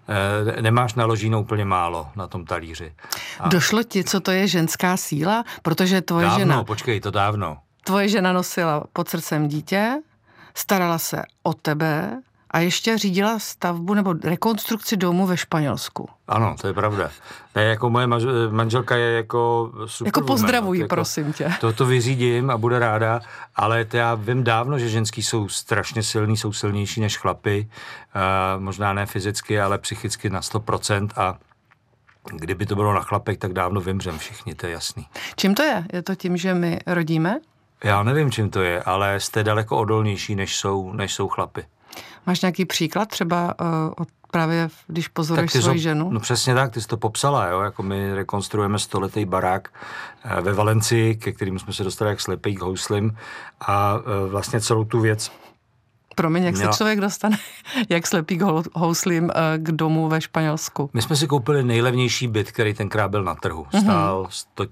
nemáš naložíno úplně málo na tom talíři. Došlo ti, co to je ženská síla? Protože tvoje dávno. Tvoje žena nosila pod srdcem dítě, starala se o tebe a ještě řídila stavbu nebo rekonstrukci domu ve Španělsku. Ano, to je pravda. Ne, jako moje manželka je jako super. Jako pozdravuji, jako, prosím tě. To vyřídím a bude ráda, ale to já vím dávno, že ženský jsou strašně silný, jsou silnější než chlapy, možná ne fyzicky, ale psychicky na 100% a kdyby to bylo na chlapech, tak dávno vymřem všichni, to je jasný. Čím to je? Je to tím, že my rodíme? Já nevím, čím to je, ale jste daleko odolnější, než jsou chlapy. Máš nějaký příklad třeba právě, když pozoruješ svoji ženu? No přesně tak, ty jsi to popsala, jo, jako my rekonstruujeme 100letý barák ve Valencii, ke kterým jsme se dostali jak slepý k houslim a vlastně celou tu věc. Promiň, jak se člověk dostane, jak slepý k houslim k domu ve Španělsku? My jsme si koupili nejlevnější byt, který tenkrát byl na trhu. Stál 100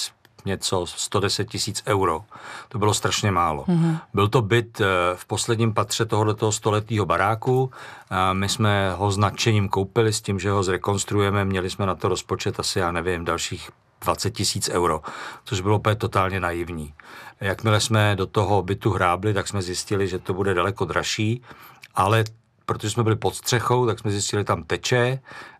000 110 000 euro. To bylo strašně málo. Byl to byt v posledním patře tohoto 100letého baráku. My jsme ho s nadšením koupili s tím, že ho zrekonstruujeme. Měli jsme na to rozpočet asi, já nevím, dalších 20 000 euro, což bylo úplně totálně naivní. Jakmile jsme do toho bytu hrábli, tak jsme zjistili, že to bude daleko dražší, ale protože jsme byli pod střechou, tak jsme zjistili, že tam teče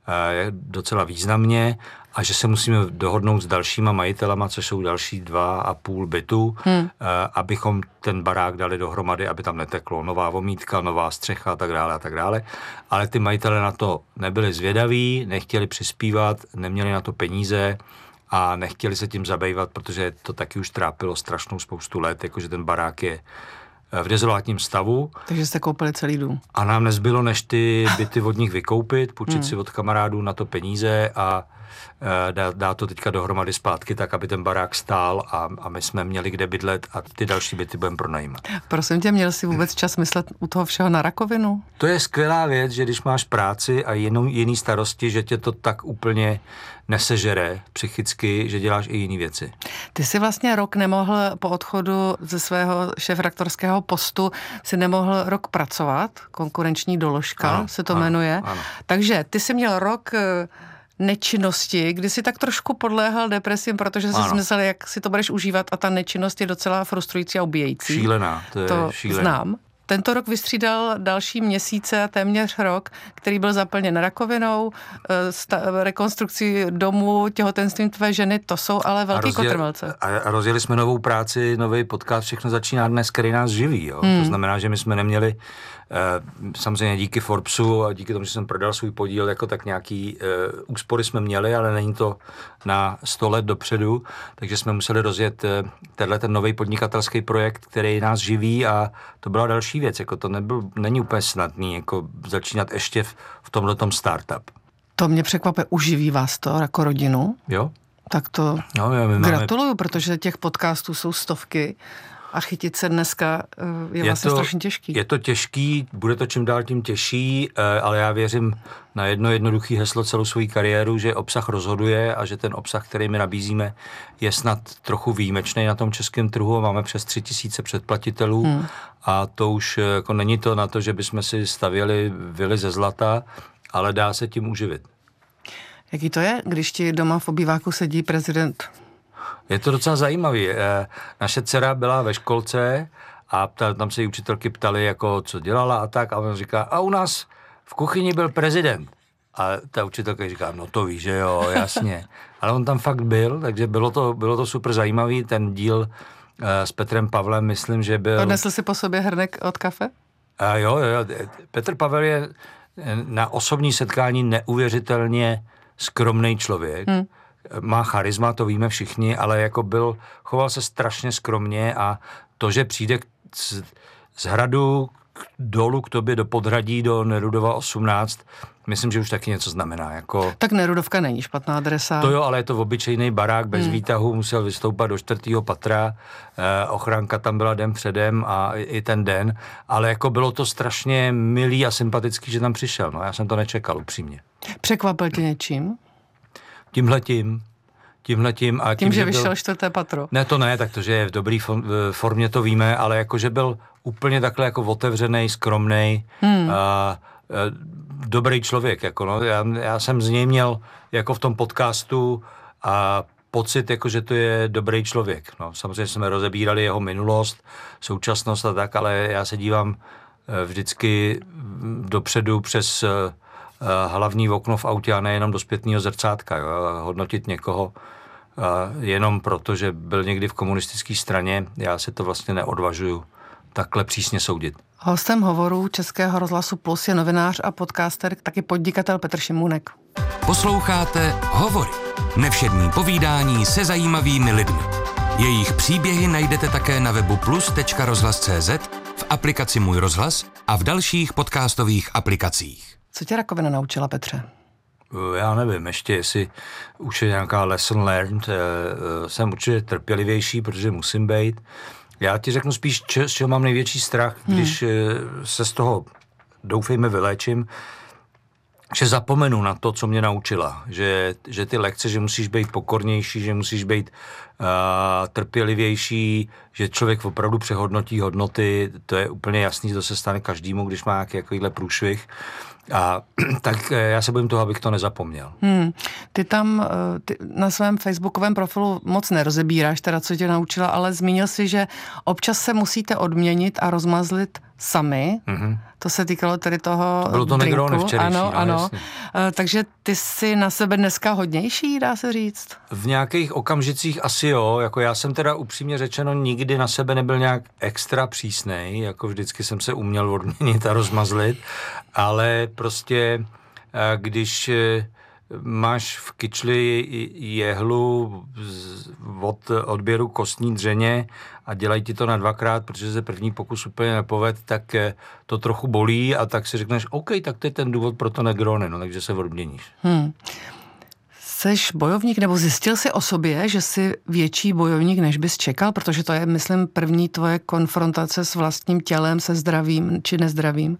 docela významně a že se musíme dohodnout s dalšíma majitelama, což jsou další 2,5 bytu, abychom ten barák dali dohromady, aby tam neteklo. Nová omítka, nová střecha a tak dále a tak dále. Ale ty majitelé na to nebyli zvědaví, nechtěli přispívat, neměli na to peníze a nechtěli se tím zabývat, protože to taky už trápilo strašnou spoustu let, jakože ten barák je v dezolátním stavu. Takže jste koupili celý dům. A nám nezbylo, než ty byty od nich vykoupit, půjčit si od kamarádů na to peníze a dá to teďka dohromady zpátky tak, aby ten barák stál a my jsme měli kde bydlet a ty další byty budeme pronajímat. Prosím tě, měl jsi vůbec čas myslet u toho všeho na rakovinu? To je skvělá věc, že když máš práci a jiný starosti, že tě to tak úplně nesežere psychicky, že děláš i jiné věci. Ty jsi vlastně rok nemohl po odchodu ze svého šéfredaktorského postu, si nemohl rok pracovat, konkurenční doložka se to jmenuje. Ano. Takže ty jsi měl rok nečinnosti, kdy si tak trošku podléhal depresím, protože jsi myslel, jak si to budeš užívat a ta nečinnost je docela frustrující a ubíjející. Šílená, to je šílená. Znám. Tento rok vystřídal další měsíce, téměř rok, který byl zaplněn rakovinou, rekonstrukcí domu, těhotenstvím tvé ženy, to jsou ale velký kotrmelce. A rozjeli jsme novou práci, nový podcast, všechno začíná dnes, který nás živí. Jo? To znamená, že my jsme neměli samozřejmě díky Forbesu a díky tomu, že jsem prodal svůj podíl, jako tak nějaký úspory jsme měli, ale není to na 100 let dopředu, takže jsme museli rozjet ten nový podnikatelský projekt, který nás živí a to byla další věc, jako to není úplně snadný, jako začínat ještě v tomhletom startup. To mě překvapuje, uživí vás to jako rodinu? Jo. Tak to gratuluju, protože těch podcastů jsou stovky. A chytit se dneska je vlastně strašně těžký. Je to těžký, bude to čím dál tím těžší, ale já věřím na jedno jednoduché heslo celou svou kariéru, že obsah rozhoduje a že ten obsah, který my nabízíme, je snad trochu výjimečný na tom českém trhu. Máme přes 3000 předplatitelů a to už jako není to na to, že bychom si stavěli vily ze zlata, ale dá se tím uživit. Jaký to je, když ti doma v obýváku sedí prezident? Je to docela zajímavý. Naše dcera byla ve školce a tam se jí učitelky ptali, jako co dělala a tak. A on říká, a u nás v kuchyni byl prezident. A ta učitelka říká, no to víš, že jo, jasně. Ale on tam fakt byl, takže bylo to super zajímavý. Ten díl s Petrem Pavlem, myslím, že byl... Odnesl si po sobě hrnek od kafe? Jo. Petr Pavel je na osobní setkání neuvěřitelně skromný člověk. Má charisma, to víme všichni, ale jako choval se strašně skromně a to, že přijde z Hradu dolů k tobě do Podhradí, do Nerudova 18, myslím, že už taky něco znamená. Jako... Tak Nerudovka není špatná adresa. To jo, ale je to obyčejný barák bez výtahu, musel vystoupat do 4. patra, ochranka tam byla den předem a i ten den, ale jako bylo to strašně milý a sympatický, že tam přišel. No, já jsem to nečekal, upřímně. Překvapil tě něčím? Tímhletím a tím, že vyšel 4. patro. Ne, to ne, tak to, že je v dobrý formě, to víme, ale jakože byl úplně takhle jako otevřenej, skromnej, dobrý člověk. Jako no. Já jsem z něj měl jako v tom podcastu a pocit, jako, že to je dobrý člověk. No, samozřejmě jsme rozebírali jeho minulost, současnost a tak, ale já se dívám vždycky dopředu přes hlavní okno v autě a nejenom do zpětného zrcátka. Jo. Hodnotit někoho jenom proto, že byl někdy v komunistické straně, já se to vlastně neodvažuju takhle přísně soudit. Hostem hovoru Českého rozhlasu Plus je novinář a podcaster, taky podnikatel Petr Šimůnek. Posloucháte Hovory. Nevšední povídání se zajímavými lidmi. Jejich příběhy najdete také na webu plus.rozhlas.cz, v aplikaci Můj rozhlas a v dalších podcastových aplikacích. Co tě rakovina naučila, Petře? Já nevím, ještě jestli už je nějaká lesson learned. Jsem určitě trpělivější, protože musím být. Já ti řeknu spíš, z čeho mám největší strach, když se z toho, doufejme, vyléčím, že zapomenu na to, co mě naučila. Že ty lekce, že musíš být pokornější, že musíš být trpělivější, že člověk opravdu přehodnotí hodnoty, to je úplně jasný, to se stane každému, když má nějakýhle průšvih. A tak já se bojím toho, abych to nezapomněl. Ty tam na svém facebookovém profilu moc nerozebíráš, teda co tě naučila, ale zmínil jsi, že občas se musíte odměnit a rozmazlit sami. To se týkalo tedy toho bylo to drinku. Negrony včerejší. Ano. Takže ty jsi na sebe dneska hodnější, dá se říct? V nějakých okamžicích asi jo. Jako já jsem teda upřímně řečeno nikdy na sebe nebyl nějak extra přísnej. Jako vždycky jsem se uměl odměnit a rozmazlit. Ale prostě když máš v kyčli jehlu od odběru kostní dřeně a dělají ti to na 2krát, protože se první pokus úplně nepoved, tak to trochu bolí a tak si řekneš, OK, tak to je ten důvod pro to Negrony, no takže se odměníš. Seš bojovník, nebo zjistil jsi o sobě, že jsi větší bojovník, než bys čekal? Protože to je, myslím, první tvoje konfrontace s vlastním tělem, se zdravím či nezdravím.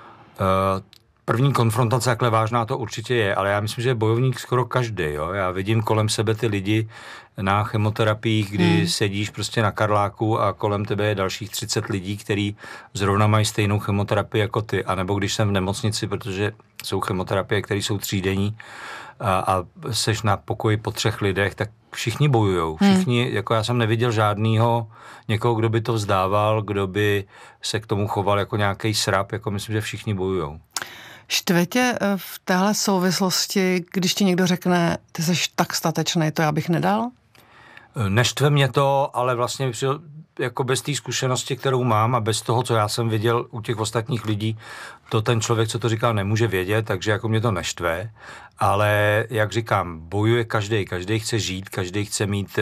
První konfrontace takhle vážná to určitě je, ale já myslím, že je bojovník skoro každý. Jo? Já vidím kolem sebe ty lidi na chemoterapiích, kdy sedíš prostě na Karláku a kolem tebe je dalších 30 lidí, kteří zrovna mají stejnou chemoterapii jako ty. A nebo když jsem v nemocnici, protože jsou chemoterapie, které jsou 3denní a seš na pokoji po 3 lidech, tak všichni bojujou. Všichni, jako já jsem neviděl žádnýho někoho, kdo by to vzdával, kdo by se k tomu choval jako nějaký srap, jako myslím, že všichni bojujou. Štve tě v téhle souvislosti, když ti někdo řekne, ty jsi tak statečný, to já bych nedal? Neštve mě to, ale vlastně jako bez té zkušenosti, kterou mám a bez toho, co já jsem viděl u těch ostatních lidí, to ten člověk, co to říkal, nemůže vědět, takže jako mě to neštve, ale jak říkám, bojuje každý chce žít, každý chce mít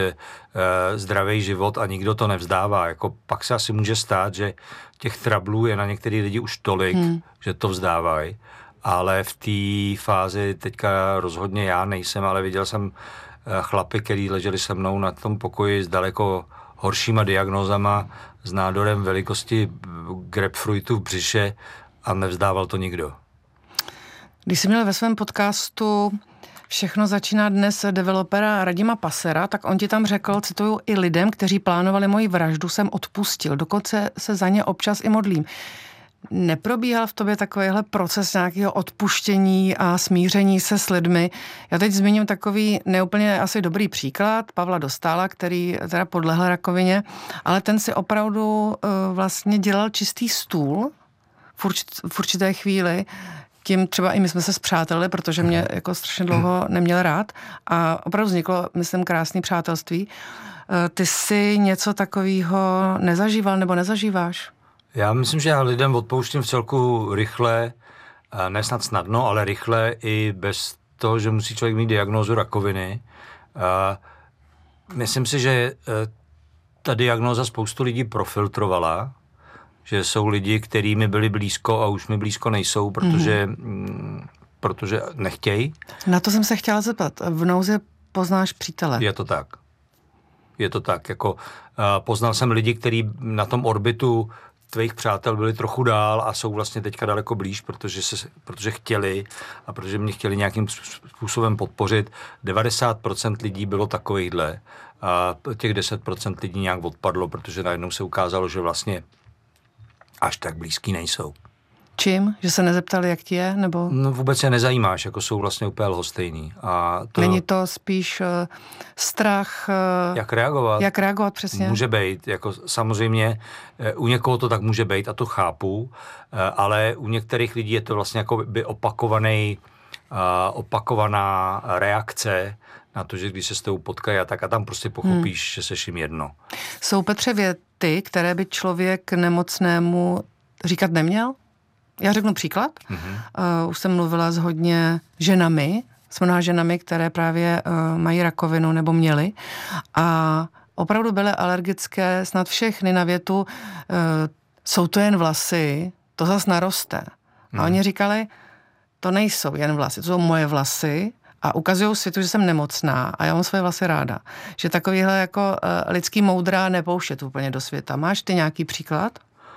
zdravý život a nikdo to nevzdává. Jako pak se asi může stát, že těch trablů je na některý lidi už tolik, že to vzdávají, ale v té fázi teďka rozhodně já nejsem, ale viděl jsem chlapy, který leželi se mnou na tom pokoji s daleko horšíma diagnózama, s nádorem velikosti grapefruitu v břiše a nevzdával to nikdo. Když jsi měl ve svém podcastu Všechno začíná dnes developera Radima Passera, tak on ti tam řekl, cituju, i lidem, kteří plánovali moji vraždu, jsem odpustil, dokonce se za ně občas i modlím. Neprobíhal v tobě takovýhle proces nějakého odpuštění a smíření se s lidmi? Já teď zmíním takový neúplně asi dobrý příklad Pavla Dostála, který teda podlehl rakovině, ale ten si opravdu vlastně dělal čistý stůl v určité chvíli. Tím třeba i my jsme se spřátelili, protože mě jako strašně dlouho neměl rád a opravdu vzniklo, myslím, krásné přátelství. Ty si něco takového nezažíval nebo nezažíváš? Já myslím, že já lidem odpouštím v celku rychle, ne snad snadno, ale rychle i bez toho, že musí člověk mít diagnózu rakoviny. Myslím si, že ta diagnóza spoustu lidí profiltrovala, že jsou lidi, kteří mi byli blízko a už mi blízko nejsou, protože nechtějí. Na to jsem se chtěla zeptat. V nouzi poznáš přítele. Je to tak. Je to tak. Jako, poznal jsem lidi, kteří na tom orbitu tvých přátel byli trochu dál a jsou vlastně teďka daleko blíž, protože chtěli a protože mě chtěli nějakým způsobem podpořit. 90% lidí bylo takovejhle a těch 10% lidí nějak odpadlo, protože najednou se ukázalo, že vlastně až tak blízký nejsou. Čím? Že se nezeptali, jak ti je? Nebo... No vůbec se nezajímáš, jako jsou vlastně úplně lhostejný. A to... Není to spíš strach... Jak reagovat? Jak reagovat, přesně. Může být, jako samozřejmě u někoho to tak může být a to chápu, ale u některých lidí je to vlastně jako by opakovaná reakce na to, že když se s tebou potkají a tak a tam prostě pochopíš, že seš jim jedno. Jsou, Petře, věty, které by člověk nemocnému říkat neměl? Já řeknu příklad. Už jsem mluvila s hodně ženami, s mnoha ženami, které právě mají rakovinu nebo měly a opravdu byly alergické snad všechny na větu jsou to jen vlasy, to zas naroste. A oni říkali, to nejsou jen vlasy, to jsou moje vlasy a ukazují světu, že jsem nemocná a já mám svoje vlasy ráda. Že takovýhle jako lidský moudra nepouštět úplně do světa. Máš ty nějaký příklad?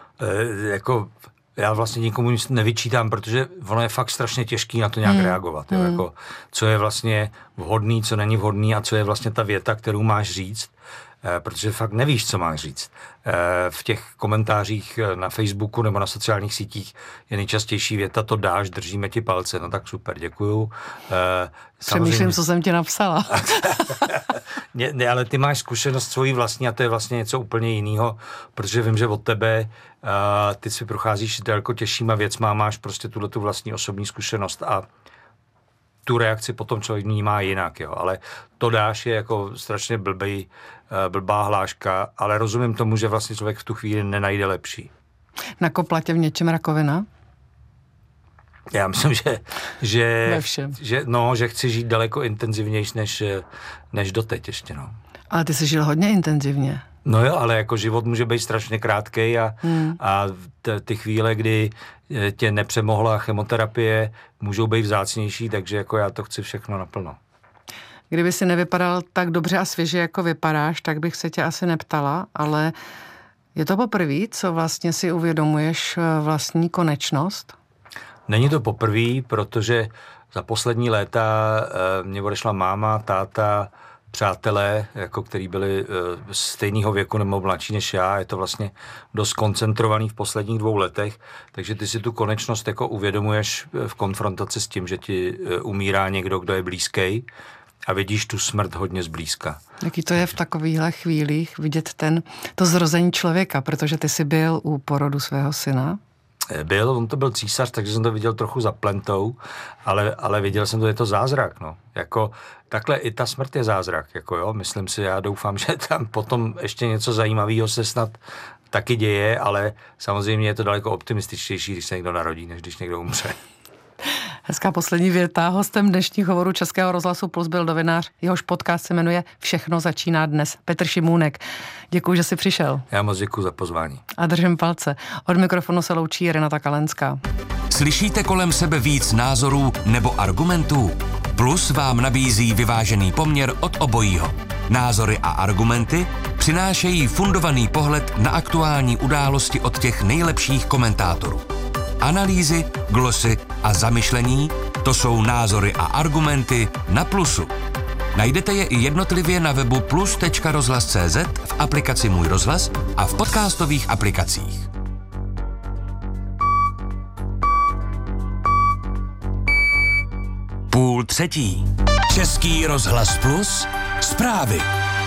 Já vlastně nikomu nic nevyčítám, protože ono je fakt strašně těžký na to nějak reagovat. Jo? Jako, co je vlastně vhodný, co není vhodný a co je vlastně ta věta, kterou máš říct, protože fakt nevíš, co máš říct. V těch komentářích na Facebooku nebo na sociálních sítích je nejčastější věta, to dáš, držíme ti palce. No tak super, děkuju. Přemýšlím, co jsem ti napsala. Ne, ale ty máš zkušenost svojí vlastní a to je vlastně něco úplně jiného, protože vím, že od tebe ty si procházíš daleko těžšíma věcma, máš prostě tu vlastní osobní zkušenost a tu reakci potom člověk vnímá jinak, jo. Ale to dáš je jako strašně blbá hláška, ale rozumím tomu, že vlastně člověk v tu chvíli nenajde lepší. Nakopla tě v něčem rakovina? Já myslím, že chci žít daleko intenzivnější než doteď ještě, no. Ale ty jsi žil hodně intenzivně. No jo, ale jako život může být strašně krátkej a ty chvíle, kdy tě nepřemohla chemoterapie, můžou být vzácnější, takže jako já to chci všechno naplno. Kdyby si nevypadal tak dobře a svěže, jako vypadáš, tak bych se tě asi neptala, ale je to poprvé, co vlastně si uvědomuješ vlastní konečnost? Není to poprvé, protože za poslední léta mě odešla máma, táta, přátelé, jako který byli stejného věku nebo mladší než já, je to vlastně dost koncentrovaný v posledních 2 letech, takže ty si tu konečnost jako uvědomuješ v konfrontaci s tím, že ti umírá někdo, kdo je blízký a vidíš tu smrt hodně zblízka. Jaký to je v takovýchhle chvílích vidět to zrození člověka, protože ty jsi byl u porodu svého syna? On to byl císař, takže jsem to viděl trochu za plentou, ale viděl jsem to, je to zázrak, no. Jako takhle i ta smrt je zázrak, jako jo, myslím si, já doufám, že tam potom ještě něco zajímavého se snad taky děje, ale samozřejmě je to daleko optimističtější, když se někdo narodí, než když někdo umře. Hezká poslední věta. Hostem dnešních hovorů Českého rozhlasu Plus byl novinář, jehož podcast se jmenuje Všechno začíná dnes. Petr Šimůnek. Děkuji, že jsi přišel. Já moc děkuji za pozvání. A držím palce. Od mikrofonu se loučí Renata Kalenská. Slyšíte kolem sebe víc názorů nebo argumentů? Plus vám nabízí vyvážený poměr od obojího. Názory a argumenty přinášejí fundovaný pohled na aktuální události od těch nejlepších komentátorů. Analýzy, glosy a zamyšlení, to jsou názory a argumenty na Plusu. Najdete je i jednotlivě na webu plus.rozhlas.cz, v aplikaci Můj rozhlas a v podcastových aplikacích. Půl třetí. Český rozhlas Plus. Zprávy.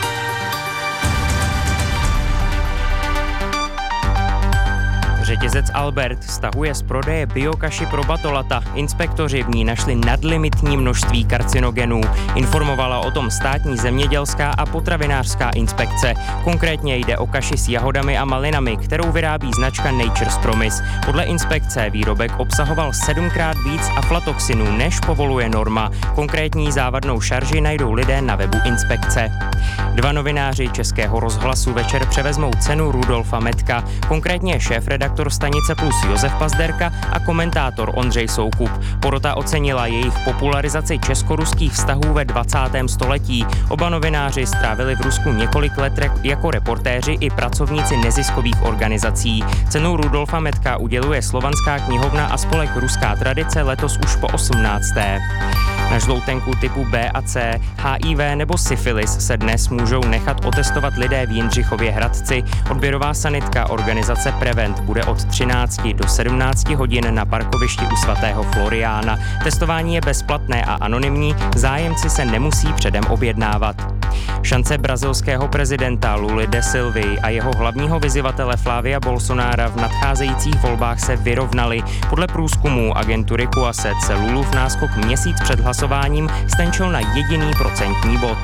Řetězec Albert stahuje z prodeje biokaši pro batolata. Inspektoři v ní našli nadlimitní množství karcinogenů. Informovala o tom státní zemědělská a potravinářská inspekce. Konkrétně jde o kaši s jahodami a malinami, kterou vyrábí značka Nature's Promise. Podle inspekce výrobek obsahoval 7krát víc aflatoxinů, než povoluje norma. Konkrétní závadnou šarži najdou lidé na webu inspekce. 2 novináři Českého rozhlasu večer převezmou cenu Rudolfa Metka, konkrétně šéfredaktor stanice Plus Josef Pazderka a komentátor Ondřej Soukup. Porota ocenila jejich popularizaci česko-ruských vztahů ve 20. století. Oba novináři strávili v Rusku několik let jako reportéři i pracovníci neziskových organizací. Cenu Rudolfa Metka uděluje Slovanská knihovna a spolek Ruská tradice letos už po 18. Na žloutenku typu B a C, HIV nebo syfilis se dnes můžou nechat otestovat lidé v Jindřichově Hradci. Odběrová sanitka organizace Prevent bude od 13 do 17 hodin na parkovišti u svatého Floriána. Testování je bezplatné a anonymní, zájemci se nemusí předem objednávat. Šance brazilského prezidenta Luly de Silvy a jeho hlavního vyzývatele Flávia Bolsonára v nadcházejících volbách se vyrovnaly. Podle průzkumů agentury Quaset se Lulův náskok měsíc před hlasováním stenčil na jediný procentní bod.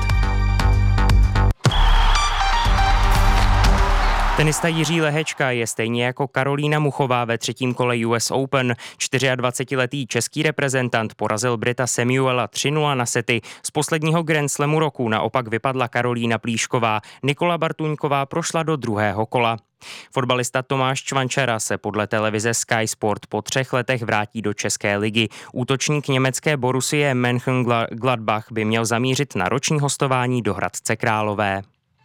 Tenista Jiří Lehečka je stejně jako Karolína Muchová ve třetím kole US Open. 24letý český reprezentant porazil Brita Samuela 3-0 na sety. Z posledního Grand Slamu roku naopak vypadla Karolína Plíšková. Nikola Bartuňková prošla do druhého kola. Fotbalista Tomáš Čvančara se podle televize Sky Sport po 3 letech vrátí do České ligy. Útočník německé Borussie Mönchengladbach by měl zamířit na roční hostování do Hradce Králové.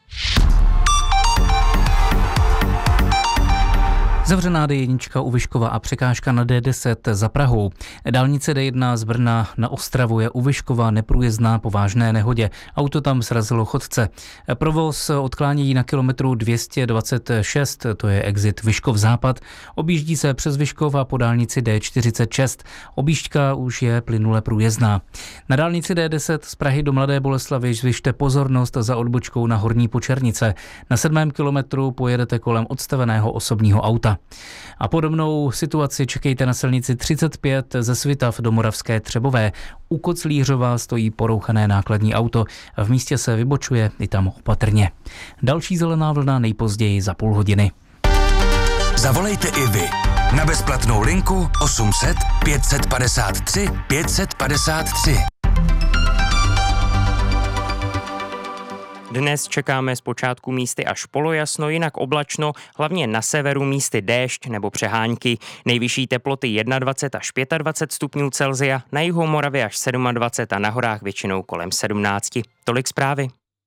Zavřená D1 u Vyškova a překážka na D10 za Prahou. Dálnice D1 z Brna na Ostravu je u Vyškova neprůjezdná po vážné nehodě. Auto tam srazilo chodce. Provoz odklání na kilometru 226, to je exit Vyškov západ. Objíždí se přes Vyškov a po dálnici D46. Objížďka už je plynule průjezdná. Na dálnici D10 z Prahy do Mladé Boleslavi zvyšte pozornost za odbočkou na Horní Počernice. Na 7. kilometru pojedete kolem odstaveného osobního auta. A podobnou situaci čekejte na silnici 35 ze Svitav do Moravské Třebové. U Koclířova stojí porouchané nákladní auto. V místě se vybočuje i tam opatrně. Další zelená vlna nejpozději za půl hodiny. Zavolejte i vy na bezplatnou linku 800 553 553. Dnes čekáme zpočátku místy až polojasno, jinak oblačno, hlavně na severu místy déšť nebo přehánky. Nejvyšší teploty 21 až 25 stupňů Celsia, na jihu Moravy až 27 a na horách většinou kolem 17. Tolik zprávy.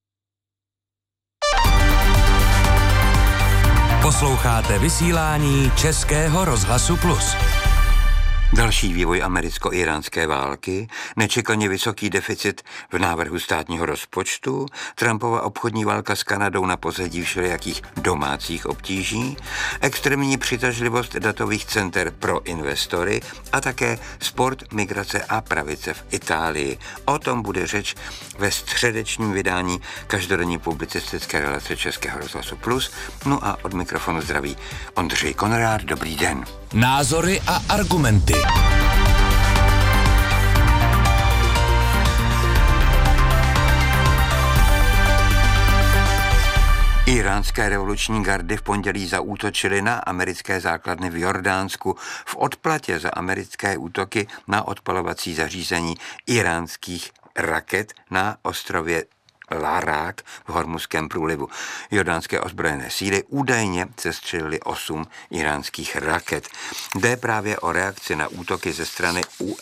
Posloucháte vysílání Českého rozhlasu Plus. Další vývoj americko-iránské války, nečekaně vysoký deficit v návrhu státního rozpočtu, Trumpova obchodní válka s Kanadou na pozadí všelijakých domácích obtíží, extrémní přitažlivost datových center pro investory a také sport, migrace a pravice v Itálii. O tom bude řeč ve středečním vydání každodenní publicistické relace Českého rozhlasu Plus. No a od mikrofonu zdraví Ondřej Konrád. Dobrý den. Názory a argumenty. Iránské revoluční gardy v pondělí zaútočily na americké základny v Jordánsku v odplatě za americké útoky na odpalovací zařízení iránských raket na ostrově Larák v Hormuzském průlivu. Jordánské ozbrojené síly údajně sestřelily 8 iránských raket. Jde právě o reakci na útoky ze strany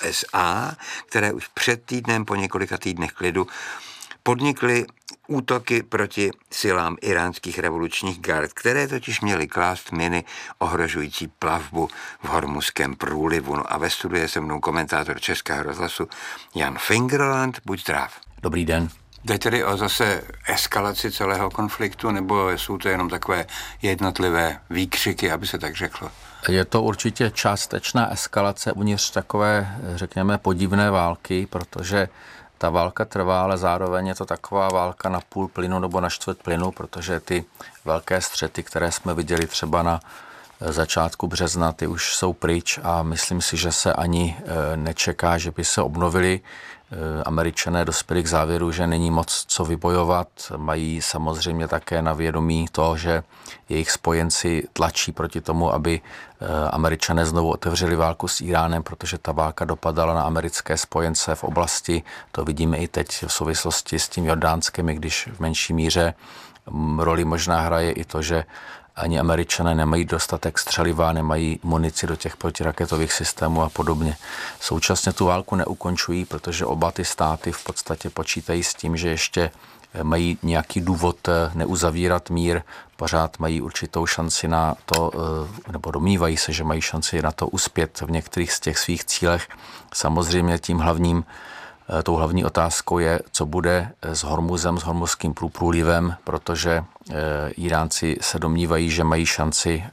USA, které už před týdnem po několika týdnech klidu podnikly útoky proti silám iránských revolučních gard, které totiž měly klást miny ohrožující plavbu v Hormuzském průlivu. No a ve studiu je se mnou komentátor Českého rozhlasu Jan Fingerland. Buď zdrav. Dobrý den. Jde tedy o zase eskalaci celého konfliktu, nebo jsou to jenom takové jednotlivé výkřiky, aby se tak řeklo? Je to určitě částečná eskalace uvnitř takové, řekněme, podivné války, protože ta válka trvá, ale zároveň je to taková válka na půl plynu nebo na čtvrt plynu, protože ty velké střety, které jsme viděli třeba na začátku března, ty už jsou pryč a myslím si, že se ani nečeká, že by se obnovily. Američané dospěli k závěru, že není moc co vybojovat. Mají samozřejmě také na vědomí to, že jejich spojenci tlačí proti tomu, aby Američané znovu otevřeli válku s Iránem, protože ta válka dopadala na americké spojence v oblasti. To vidíme i teď v souvislosti s tím Jordánskem, i když v menší míře roli možná hraje i to, že ani Američané nemají dostatek střeliva, nemají munici do těch protiraketových systémů a podobně. Současně tu válku neukončují, protože oba ty státy v podstatě počítají s tím, že ještě mají nějaký důvod neuzavírat mír, pořád mají určitou šanci na to, nebo domnívají se, že mají šanci na to uspět v některých z těch svých cílech. Samozřejmě tím hlavním Tou hlavní otázkou je, co bude s Hormuzem, s Hormuzským průlivem, protože Iránci se domnívají, že mají šanci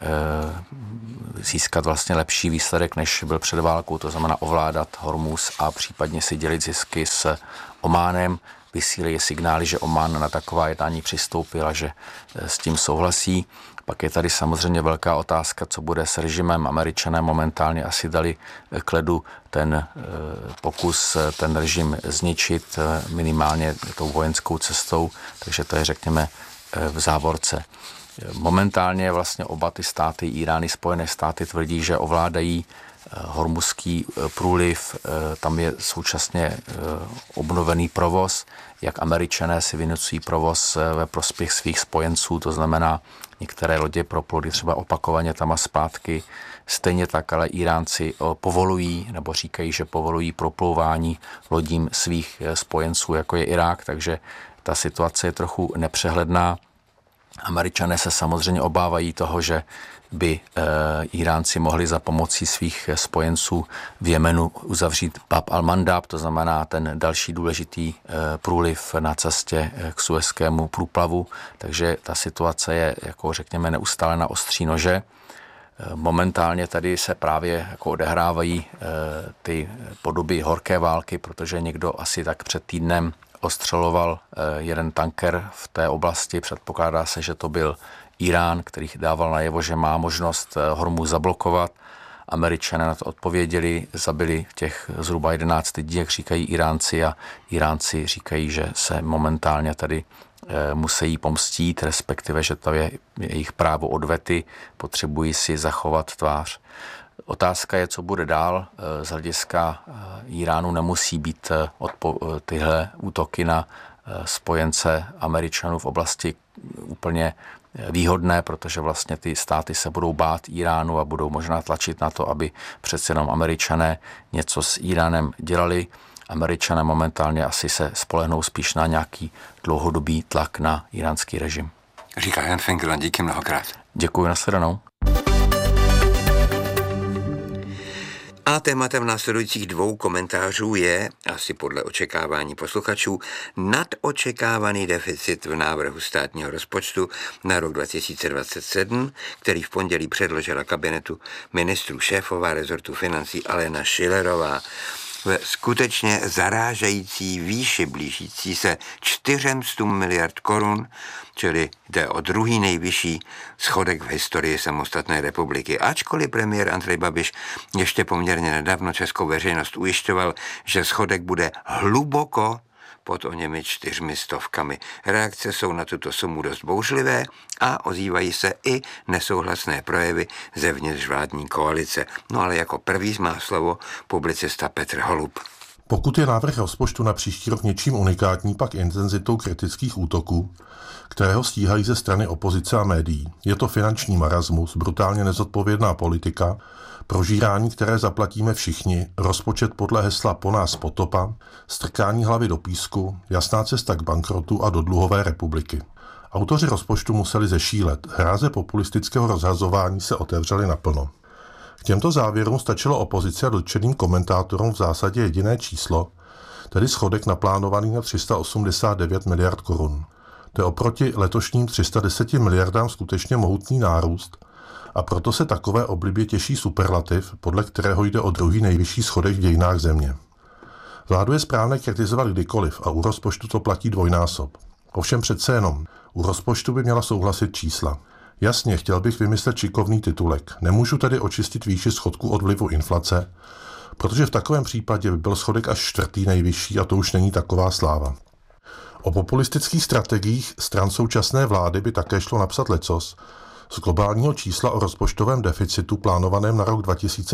získat vlastně lepší výsledek, než byl před válkou, to znamená ovládat Hormuz a případně si dělit zisky s Ománem. Vysílají signály, že Omán na taková jednání přistoupil a že s tím souhlasí. Pak je tady samozřejmě velká otázka, co bude s režimem. Američané momentálně asi dali k ledu ten pokus, ten režim zničit minimálně tou vojenskou cestou, takže to je, řekněme, v závorce. Momentálně vlastně oba ty státy, Irán i Spojené státy, tvrdí, že ovládají Hormuzský průliv, tam je současně obnovený provoz, jak Američané si vynucují provoz ve prospěch svých spojenců, to znamená některé lodě propluly třeba opakovaně tam a zpátky, stejně tak ale Iránci povolují, nebo říkají, že povolují proplouvání lodím svých spojenců, jako je Irák, takže ta situace je trochu nepřehledná. Američané se samozřejmě obávají toho, že by Iránci mohli za pomocí svých spojenců v Jemenu uzavřít Bab al-Mandab, to znamená ten další důležitý průliv na cestě k Suezskému průplavu, takže ta situace je, jako řekněme, neustále na ostří nože. Momentálně tady se právě jako odehrávají ty podoby horké války, protože někdo asi tak před týdnem ostřeloval jeden tanker v té oblasti. Předpokládá se, že to byl Irán, který dával najevo, že má možnost Hormuz zablokovat. Američané na to odpověděli, zabili v těch zhruba 11 lidí, jak říkají Iránci, a Iránci říkají, že se momentálně tady musí pomstít, respektive, že to je jejich právo odvety, potřebují si zachovat tvář. Otázka je, co bude dál. Z hlediska Iránu nemusí být tyhle útoky na spojence Američanů v oblasti úplně výhodné, protože vlastně ty státy se budou bát Iránu a budou možná tlačit na to, aby přece jenom Američané něco s Iránem dělali. Američané momentálně asi se spolehnou spíš na nějaký dlouhodobý tlak na iránský režim. Říká Jan Finkelman, díky mnohokrát. Děkuji, nashledanou. A tématem následujících 2 komentářů je, asi podle očekávání posluchačů, nadočekávaný deficit v návrhu státního rozpočtu na rok 2027, který v pondělí předložila kabinetu ministrů šéfová rezortu financí Alena Schillerová. Ve skutečně zarážející výši blížící se 400 miliard korun, čili jde o druhý nejvyšší schodek v historii samostatné republiky. Ačkoliv premiér Andrej Babiš ještě poměrně nedávno českou veřejnost ujišťoval, že schodek bude hluboko pod oněmi 400. Reakce jsou na tuto sumu dost bouřlivé a ozývají se i nesouhlasné projevy zevnitř vládní koalice. No ale jako první má slovo publicista Petr Holub. Pokud je návrh rozpočtu na příští rok něčím unikátní, pak intenzitou kritických útoků, které ho stíhají ze strany opozice a médií. Je to finanční marasmus, brutálně nezodpovědná politika, prožírání, které zaplatíme všichni, rozpočet podle hesla po nás potopa, strkání hlavy do písku, jasná cesta k bankrotu a do dluhové republiky. Autoři rozpočtu museli zešílet, hráze populistického rozhazování se otevřely naplno. K těmto závěrům stačilo opozici a dotčeným komentátorům v zásadě jediné číslo, tedy schodek naplánovaný na 389 miliard korun. To je oproti letošním 310 miliardám skutečně mohutný nárůst, a proto se takové oblibě těší superlativ, podle kterého jde o druhý nejvyšší schodek v dějinách země. Vládu je správné kritizovat kdykoliv a u rozpočtu to platí dvojnásob. Ovšem přece jenom, u rozpočtu by měla souhlasit čísla. Jasně, chtěl bych vymyslet šikovný titulek. Nemůžu tedy očistit výši schodku od vlivu inflace, protože v takovém případě by byl schodek až 4. nejvyšší a to už není taková sláva. O populistických strategiích stran současné vlády by také šlo napsat lecos. Z globálního čísla o rozpočtovém deficitu plánovaném na rok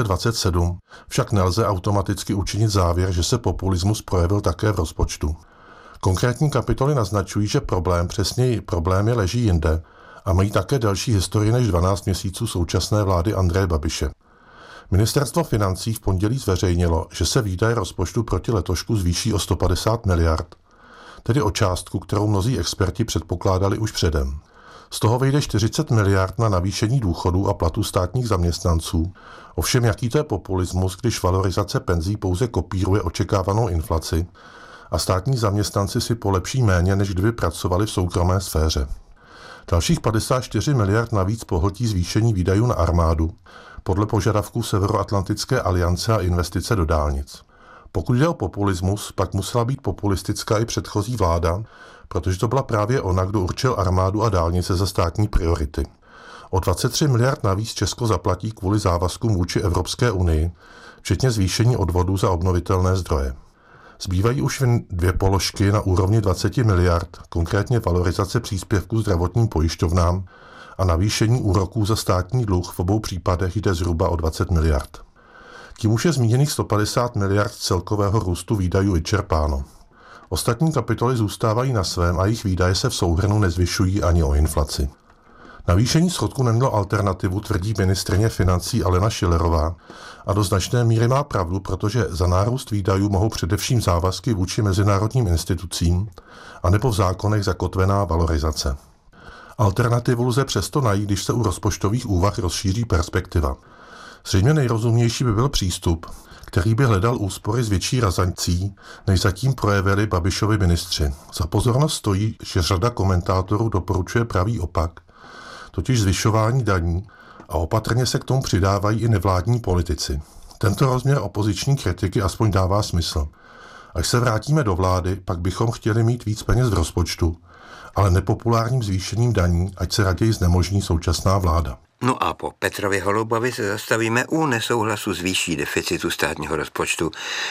2027 však nelze automaticky učinit závěr, že se populismus projevil také v rozpočtu. Konkrétní kapitoly naznačují, že přesněji problémy leží jinde a mají také delší historii než 12 měsíců současné vlády Andreje Babiše. Ministerstvo financí v pondělí zveřejnilo, že se výdaje rozpočtu proti letošku zvýší o 150 miliard, tedy o částku, kterou mnozí experti předpokládali už předem. Z toho vyjde 40 miliard na navýšení důchodů a platů státních zaměstnanců. Ovšem, jaký to je populismus, když valorizace penzí pouze kopíruje očekávanou inflaci a státní zaměstnanci si polepší méně, než kdyby pracovali v soukromé sféře. Dalších 54 miliard navíc pohltí zvýšení výdajů na armádu, podle požadavků Severoatlantické aliance a investice do dálnic. Pokud jde o populismus, pak musela být populistická i předchozí vláda, protože to byla právě ona, kdo určil armádu a dálnice za státní priority. O 23 miliard navíc Česko zaplatí kvůli závazkům vůči Evropské unii, včetně zvýšení odvodů za obnovitelné zdroje. Zbývají už dvě položky na úrovni 20 miliard, konkrétně valorizace příspěvků zdravotním pojišťovnám a navýšení úroků za státní dluh, v obou případech jde zhruba o 20 miliard. Tím už je zmíněných 150 miliard celkového růstu výdajů vyčerpáno. Ostatní kapitoly zůstávají na svém a jejich výdaje se v souhrnu nezvyšují ani o inflaci. Navýšení schodku nemělo alternativu, tvrdí ministryně financí Alena Schillerová, a do značné míry má pravdu, protože za nárůst výdajů mohou především závazky vůči mezinárodním institucím anebo v zákonech zakotvená valorizace. Alternativu lze přesto najít, když se u rozpočtových úvah rozšíří perspektiva. Zřejmě nejrozumnější by byl přístup, který by hledal úspory s větší razancí, než zatím projevili Babišovi ministři. Za pozornost stojí, že řada komentátorů doporučuje pravý opak, totiž zvyšování daní, a opatrně se k tomu přidávají i nevládní politici. Tento rozměr opoziční kritiky aspoň dává smysl. Až se vrátíme do vlády, pak bychom chtěli mít víc peněz v rozpočtu, ale nepopulárním zvýšením daní, ať se raději znemožní současná vláda. No a po Petrově Holubovi se zastavíme u nesouhlasu s výší deficitu státního rozpočtu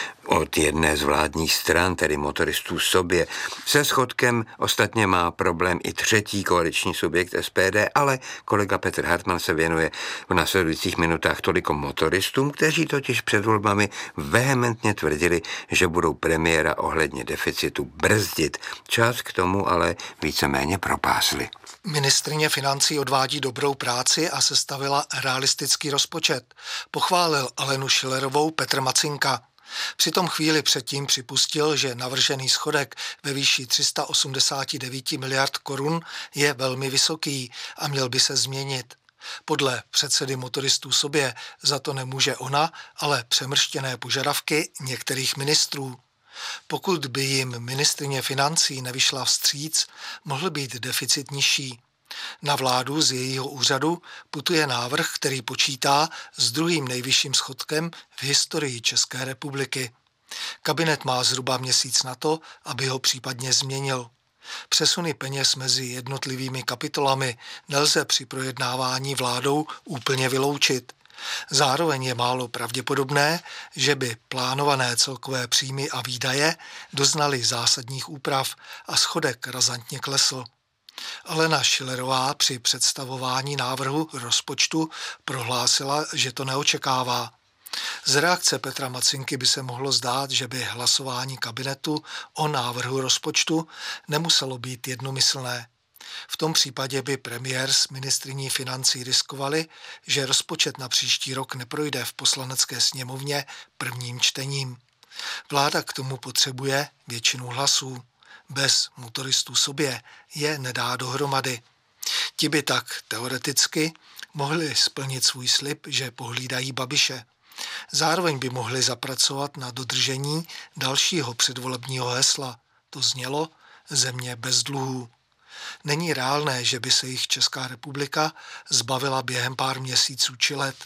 od jedné z vládních stran, tedy motoristů sobě. Se schodkem ostatně má problém i třetí koaliční subjekt SPD, ale kolega Petr Hartmann se věnuje v následujících minutách toliko motoristům, kteří totiž před volbami vehementně tvrdili, že budou premiéra ohledně deficitu brzdit. Čas k tomu ale víceméně propásli. Ministryně financí odvádí dobrou práci a sestavila realistický rozpočet. Pochválil Alenu Schillerovou Petr Macinka. Přitom chvíli předtím připustil, že navržený schodek ve výši 389 miliard korun je velmi vysoký a měl by se změnit. Podle předsedy motoristů sobě za to nemůže ona, ale přemrštěné požadavky některých ministrů. Pokud by jim ministryně financí nevyšla vstříc, mohl být deficit nižší. Na vládu z jejího úřadu putuje návrh, který počítá s druhým nejvyšším schodkem v historii České republiky. Kabinet má zhruba měsíc na to, aby ho případně změnil. Přesuny peněz mezi jednotlivými kapitolami nelze při projednávání vládou úplně vyloučit. Zároveň je málo pravděpodobné, že by plánované celkové příjmy a výdaje doznaly zásadních úprav a schodek razantně klesl. Alena Schillerová při představování návrhu rozpočtu prohlásila, že to neočekává. Z reakce Petra Macinky by se mohlo zdát, že by hlasování kabinetu o návrhu rozpočtu nemuselo být jednomyslné. V tom případě by premiér s ministryní financí riskovali, že rozpočet na příští rok neprojde v poslanecké sněmovně prvním čtením. Vláda k tomu potřebuje většinu hlasů. Bez motoristů sobě je nedá dohromady. Ti by tak teoreticky mohli splnit svůj slib, že pohlídají Babiše. Zároveň by mohli zapracovat na dodržení dalšího předvolebního hesla. To znělo země bez dluhů. Není reálné, že by se jich Česká republika zbavila během pár měsíců či let.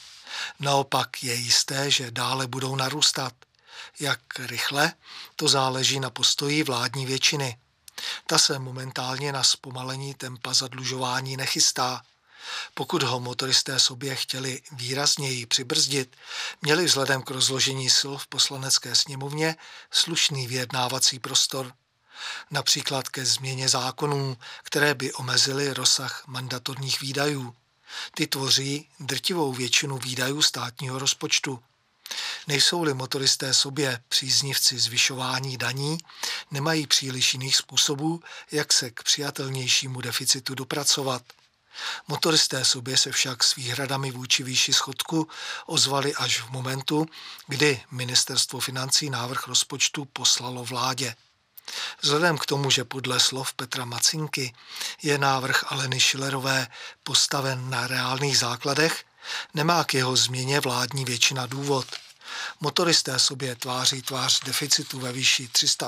Naopak je jisté, že dále budou narůstat. Jak rychle, to záleží na postoji vládní většiny. Ta se momentálně na zpomalení tempa zadlužování nechystá. Pokud ho motoristé sobě chtěli výrazněji přibrzdit, měli vzhledem k rozložení sil v poslanecké sněmovně slušný vyjednávací prostor. Například ke změně zákonů, které by omezily rozsah mandatorních výdajů. Ty tvoří drtivou většinu výdajů státního rozpočtu. Nejsou-li motoristé sobě příznivci zvyšování daní, nemají příliš jiných způsobů, jak se k přijatelnějšímu deficitu dopracovat. Motoristé sobě se však s výhradami vůči výši schodku ozvali až v momentu, kdy ministerstvo financí návrh rozpočtu poslalo vládě. Vzhledem k tomu, že podle slov Petra Macinky je návrh Aleny Schillerové postaven na reálných základech, nemá k jeho změně vládní většina důvod. Motoristé sobě tváří tvář deficitu ve výši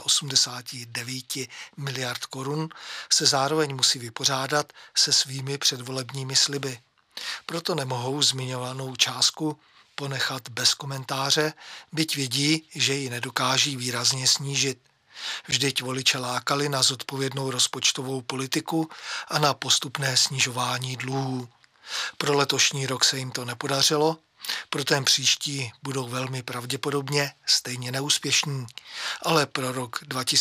389 miliard korun se zároveň musí vypořádat se svými předvolebními sliby. Proto nemohou zmiňovanou částku ponechat bez komentáře, byť vědí, že ji nedokáží výrazně snížit. Vždyť voliče lákali na zodpovědnou rozpočtovou politiku a na postupné snižování dluhů. Pro letošní rok se jim to nepodařilo, pro ten příští budou velmi pravděpodobně stejně neúspěšní, ale pro rok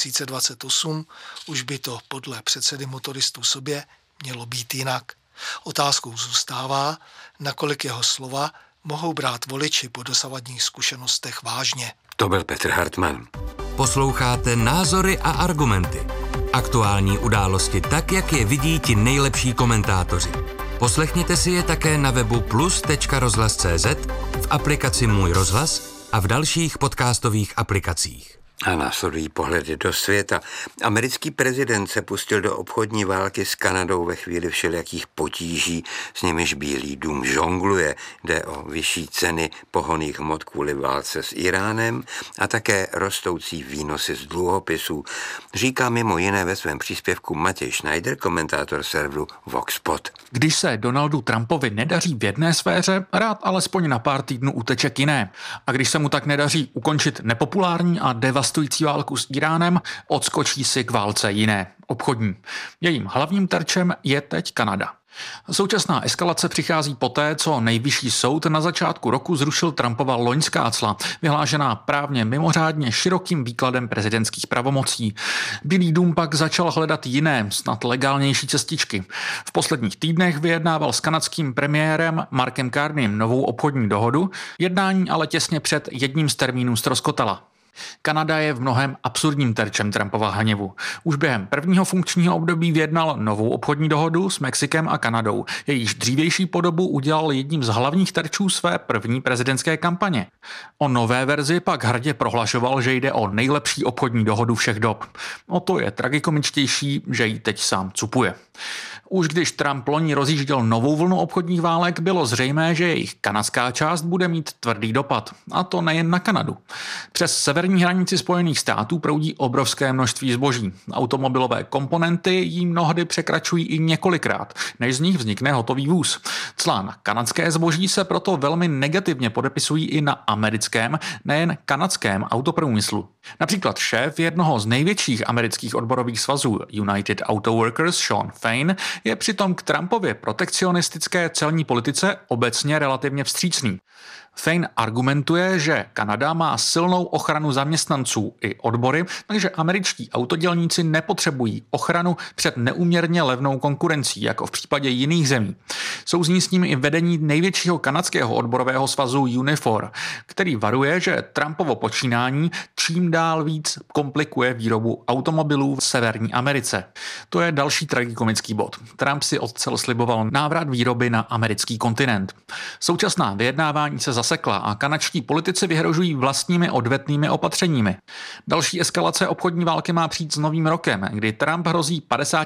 2028 už by to podle předsedy motoristů sobě mělo být jinak. Otázkou zůstává, nakolik jeho slova mohou brát voliči po dosavadních zkušenostech vážně. To byl Petr Hartmann. Posloucháte Názory a argumenty. Aktuální události tak, jak je vidí ti nejlepší komentátoři. Poslechněte si je také na webu plus.rozhlas.cz, v aplikaci Můj rozhlas a v dalších podcastových aplikacích. A následují pohledy do světa. Americký prezident se pustil do obchodní války s Kanadou ve chvíli všelijakých potíží, s nimiž Bílý dům žongluje. Jde o vyšší ceny pohonných hmot kvůli válce s Iránem a také rostoucí výnosy z dluhopisů. Říká mimo jiné ve svém příspěvku Matěj Schneider, komentátor serveru Voxpot. Když se Donaldu Trumpovi nedaří v jedné sféře, rád alespoň na pár týdnů uteče k jiné. A když se mu tak nedaří ukončit nepopulární a devastující válku s Iránem, odskočí si k válce jiné, obchodní. Jejím hlavním terčem je teď Kanada. Současná eskalace přichází poté, co nejvyšší soud na začátku roku zrušil Trumpova loňská cla, vyhlášená právně mimořádně širokým výkladem prezidentských pravomocí. Bílý dům pak začal hledat jiné, snad legálnější cestičky. V posledních týdnech vyjednával s kanadským premiérem Markem Carneym novou obchodní dohodu, jednání ale těsně před jedním z termínů ztroskotala. Kanada je v mnohém absurdním terčem Trumpova hněvu. Už během prvního funkčního období vyjednal novou obchodní dohodu s Mexikem a Kanadou. Jejíž dřívější podobu udělal jedním z hlavních terčů své první prezidentské kampaně. O nové verzi pak hrdě prohlašoval, že jde o nejlepší obchodní dohodu všech dob. O to je tragikomičtější, že ji teď sám cupuje. Už když Trump loni rozjížděl novou vlnu obchodních válek, bylo zřejmé, že jejich kanadská část bude mít tvrdý dopad. A to nejen na Kanadu. Přes severní hranici Spojených států proudí obrovské množství zboží. Automobilové komponenty jí mnohdy překračují i několikrát, než z nich vznikne hotový vůz. Cla na kanadské zboží se proto velmi negativně podepisují i na americkém, nejen kanadském autoprůmyslu. Například šéf jednoho z největších amerických odborových svazů United Auto Workers Sean Fain je přitom k Trumpově protekcionistické celní politice obecně relativně vstřícný. Fain argumentuje, že Kanada má silnou ochranu zaměstnanců i odbory, takže američtí autodělníci nepotřebují ochranu před neúměrně levnou konkurencí, jako v případě jiných zemí. Souzní s ním i vedení největšího kanadského odborového svazu Unifor, který varuje, že Trumpovo počínání čím dál víc komplikuje výrobu automobilů v Severní Americe. To je další tragikomický bod. Trump si odcel sliboval návrat výroby na americký kontinent. Současná vyjednávání se zasekla a kanadští politici vyhrožují vlastními odvetnými opatřeními. Další eskalace obchodní války má přijít s novým rokem, kdy Trump hrozí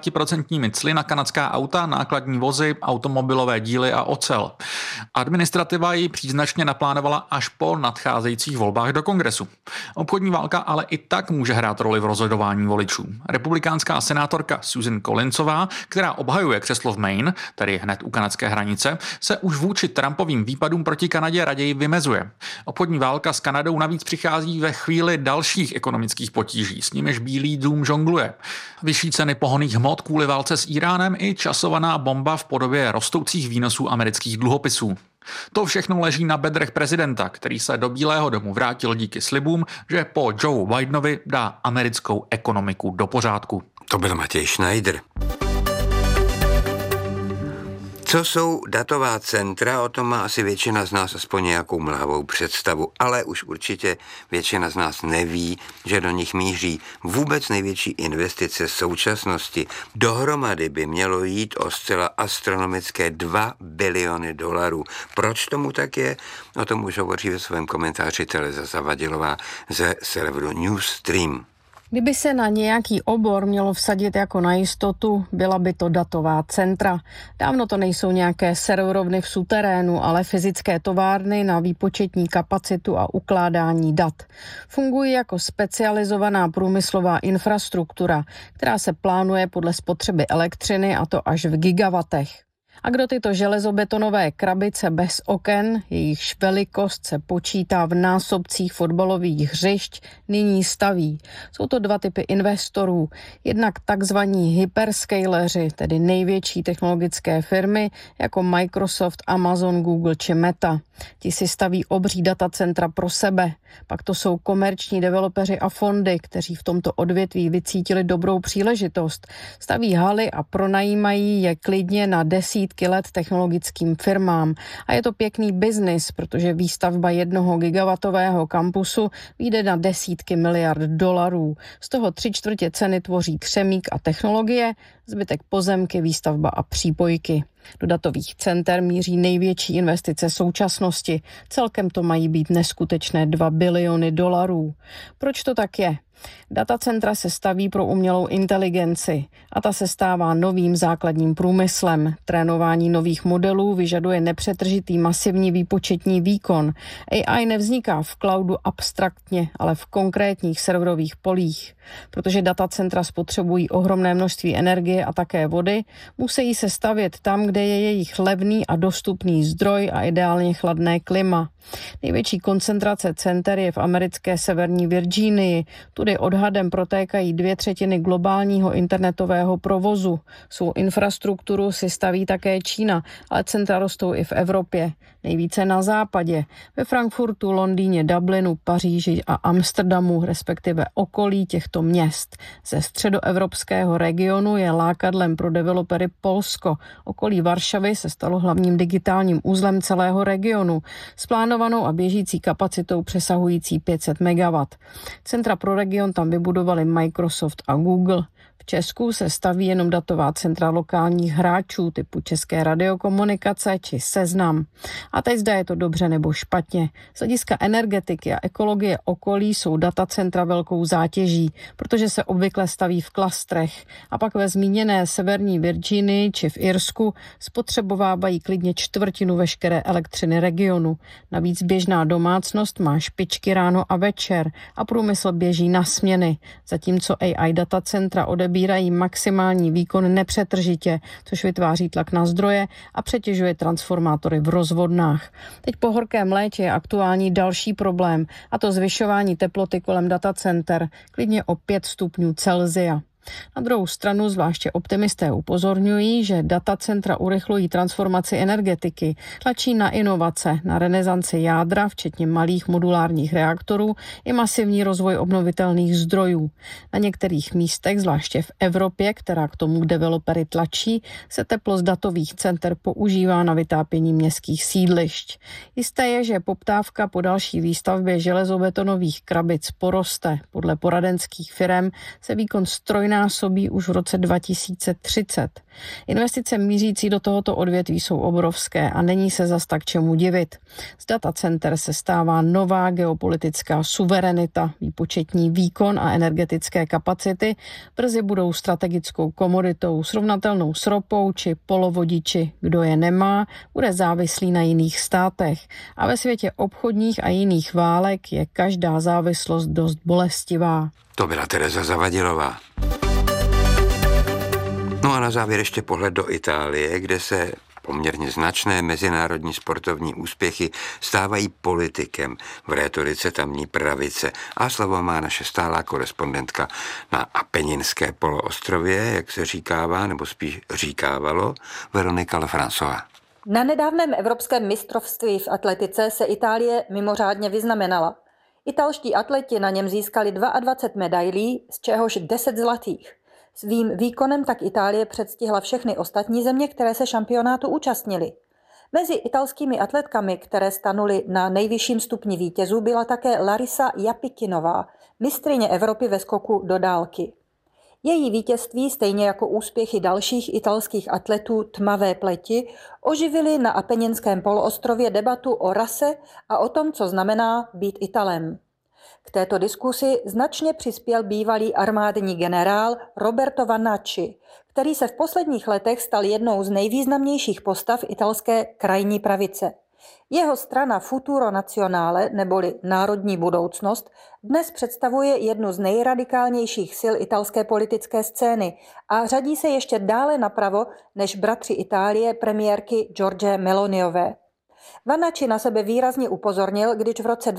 50% cly na kanadská auta, nákladní vozy, automobilové díly a ocel. Administrativa ji příznačně naplánovala až po nadcházejících volbách do kongresu. Obchodní válka ale i tak může hrát roli v rozhodování voličů. Republikánská senátorka Susan Collinsová, která obhajuje křeslo v Maine, tedy hned u kanadské hranice, se už vůči Trumpovým výpadům proti Kanadě raději vymezuje. Obchodní válka s Kanadou navíc přichází ve chvíli dalších ekonomických potíží, s nimiž Bílý dům žongluje. Vyšší ceny pohonných hmot kvůli válce s Iránem i časovaná bomba v podobě rostoucích výnosů amerických dluhopisů. To všechno leží na bedrech prezidenta, který se do Bílého domu vrátil díky slibům, že po Joe Bidenovi dá americkou ekonomiku do pořádku. To byl Matěj Schneider. Co jsou datová centra, o tom má asi většina z nás aspoň nějakou mlhavou představu, ale už určitě většina z nás neví, že do nich míří vůbec největší investice současnosti. Dohromady by mělo jít o zcela astronomické $2 biliony. Proč tomu tak je? O tom už hovoří ve svém komentáři Tereza Zavadilová ze serveru Newsstream. Kdyby se na nějaký obor mělo vsadit jako na jistotu, byla by to datová centra. Dávno to nejsou nějaké serverovny v suterénu, ale fyzické továrny na výpočetní kapacitu a ukládání dat. Fungují jako specializovaná průmyslová infrastruktura, která se plánuje podle spotřeby elektřiny, a to až v gigawattech. A kdo tyto železobetonové krabice bez oken, jejichž velikost se počítá v násobcích fotbalových hřišť, nyní staví? Jsou to dva typy investorů. Jednak takzvaní hyperscaleři, tedy největší technologické firmy jako Microsoft, Amazon, Google či Meta. Ti si staví obří datacentra pro sebe. Pak to jsou komerční developeři a fondy, kteří v tomto odvětví vycítili dobrou příležitost. Staví haly a pronajímají je klidně na desítky let technologickým firmám. A je to pěkný biznis, protože výstavba 1 gigawattového kampusu vyjde na desítky miliard dolarů. Z toho 3/4 ceny tvoří křemík a technologie, zbytek pozemky, výstavba a přípojky. Do datových center míří největší investice současnosti. Celkem to mají být neskutečné 2 biliony dolarů. Proč to tak je? Datacentra se staví pro umělou inteligenci a ta se stává novým základním průmyslem. Trénování nových modelů vyžaduje nepřetržitý masivní výpočetní výkon. AI nevzniká v cloudu abstraktně, ale v konkrétních serverových polích. Protože datacentra spotřebují ohromné množství energie a také vody, musí se stavět tam, kde je jejich levný a dostupný zdroj a ideálně chladné klima. Největší koncentrace center je v americké severní Virginii. Tudy odhadem protékají 2/3 globálního internetového provozu. Svou infrastrukturu si staví také Čína, ale centra rostou i v Evropě. Nejvíce na západě, ve Frankfurtu, Londýně, Dublinu, Paříži a Amsterdamu, respektive okolí těchto měst. Ze středoevropského regionu je lákadlem pro developery Polsko. Okolí Varšavy se stalo hlavním digitálním uzlem celého regionu s plánovanou a běžící kapacitou přesahující 500 MW. Centra pro region tam vybudovali Microsoft a Google. V Česku se staví jenom datová centra lokálních hráčů typu České radiokomunikace či Seznam. A teď zda je to dobře nebo špatně. Z hlediska energetiky a ekologie okolí jsou datacentra velkou zátěží, protože se obvykle staví v klastrech a pak ve zmíněné severní Virginii či v Irsku spotřebovávají klidně 1/4 veškeré elektřiny regionu. Navíc běžná domácnost má špičky ráno a večer a průmysl běží na směny, zatímco AI datacentra odebírají maximální výkon nepřetržitě, což vytváří tlak na zdroje a přetěžuje transformátory v rozvodnách. Teď po horkém létě je aktuální další problém, a to zvyšování teploty kolem datacenter, klidně o 5 stupňů Celsia. Na druhou stranu zvláště optimisté upozorňují, že datacentra urychlují transformaci energetiky, tlačí na inovace, na renesanci jádra, včetně malých modulárních reaktorů i masivní rozvoj obnovitelných zdrojů. Na některých místech, zvláště v Evropě, která k tomu developery tlačí, se teplo z datových center používá na vytápění městských sídlišť. Jisté je, že poptávka po další výstavbě železobetonových krabic poroste. Podle poradenských firem se výkon strojnásobí už v roce 2030. Investice mířící do tohoto odvětví jsou obrovské a není se zas tak čemu divit. Z datacenter se stává nová geopolitická suverenita, výpočetní výkon a energetické kapacity brzy budou strategickou komoditou srovnatelnou s ropou či polovodiči. Kdo je nemá, bude závislý na jiných státech. A ve světě obchodních a jiných válek je každá závislost dost bolestivá. To byla Tereza Zavadilová. No a na závěr ještě pohled do Itálie, kde se poměrně značné mezinárodní sportovní úspěchy stávají politikem v rétorice tamní pravice. A slovo má naše stálá korespondentka na Apeninské poloostrově, jak se říkává, nebo spíš říkávalo, Veronika Lefrancová. Na nedávném evropském mistrovství v atletice se Itálie mimořádně vyznamenala. Italští atleti na něm získali 22 medailí, z čehož 10 zlatých. Svým výkonem tak Itálie předstihla všechny ostatní země, které se šampionátu účastnily. Mezi italskými atletkami, které stanuly na nejvyšším stupni vítězů, byla také Larisa Japikinová, mistryně Evropy ve skoku do dálky. Její vítězství, stejně jako úspěchy dalších italských atletů tmavé pleti, oživily na Apeninském poloostrově debatu o rase a o tom, co znamená být Italem. K této diskusi značně přispěl bývalý armádní generál Roberto Vanacci, který se v posledních letech stal jednou z nejvýznamnějších postav italské krajní pravice. Jeho strana Futuro Nazionale, neboli Národní budoucnost, dnes představuje jednu z nejradikálnějších sil italské politické scény a řadí se ještě dále napravo než bratři Itálie premiérky Giorgie Meloniové. Vanacci na sebe výrazně upozornil, když v roce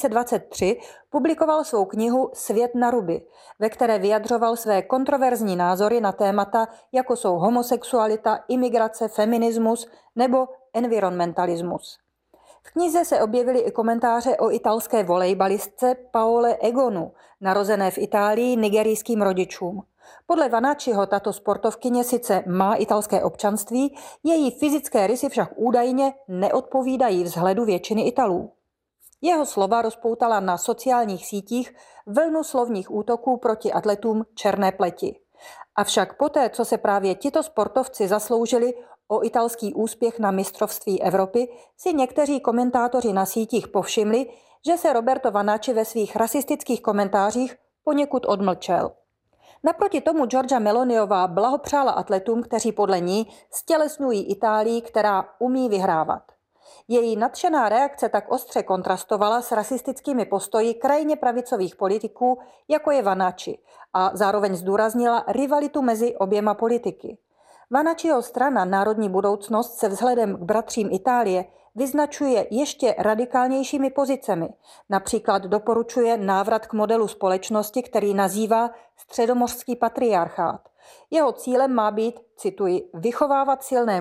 2023 publikoval svou knihu Svět na ruby, ve které vyjadřoval své kontroverzní názory na témata, jako jsou homosexualita, imigrace, feminismus nebo environmentalismus. V knize se objevily i komentáře o italské volejbalistce Paole Egonu, narozené v Itálii nigerijským rodičům. Podle Vanacciho tato sportovkyně sice má italské občanství, její fyzické rysy však údajně neodpovídají vzhledu většiny Italů. Jeho slova rozpoutala na sociálních sítích vlnu slovních útoků proti atletům černé pleti. Avšak poté, co se právě tito sportovci zasloužili o italský úspěch na mistrovství Evropy, si někteří komentátoři na sítích povšimli, že se Roberto Vanacci ve svých rasistických komentářích poněkud odmlčel. Naproti tomu Giorgia Meloniová blahopřála atletům, kteří podle ní stělesňují Itálii, která umí vyhrávat. Její nadšená reakce tak ostře kontrastovala s rasistickými postoji krajně pravicových politiků, jako je Vanacci, a zároveň zdůraznila rivalitu mezi oběma politiky. Vanacciho strana Národní budoucnost se vzhledem k bratřím Itálie vyznačuje ještě radikálnějšími pozicemi. Například doporučuje návrat k modelu společnosti, který nazývá středomořský patriarchát. Jeho cílem má být, cituji, vychovávat silné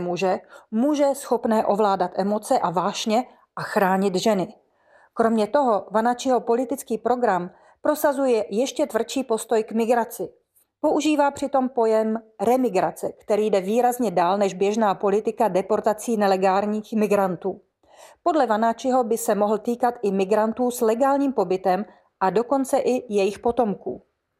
muže schopné ovládat emoce a vášně a chránit ženy. Kromě toho Vanacciho politický program prosazuje ještě tvrdší postoj k migraci. Používá přitom pojem remigrace, který jde výrazně dál než běžná politika deportací nelegálních migrantů. Podle Vanacciho by se mohl týkat i migrantů s legálním pobytem a dokonce i jejich potomků.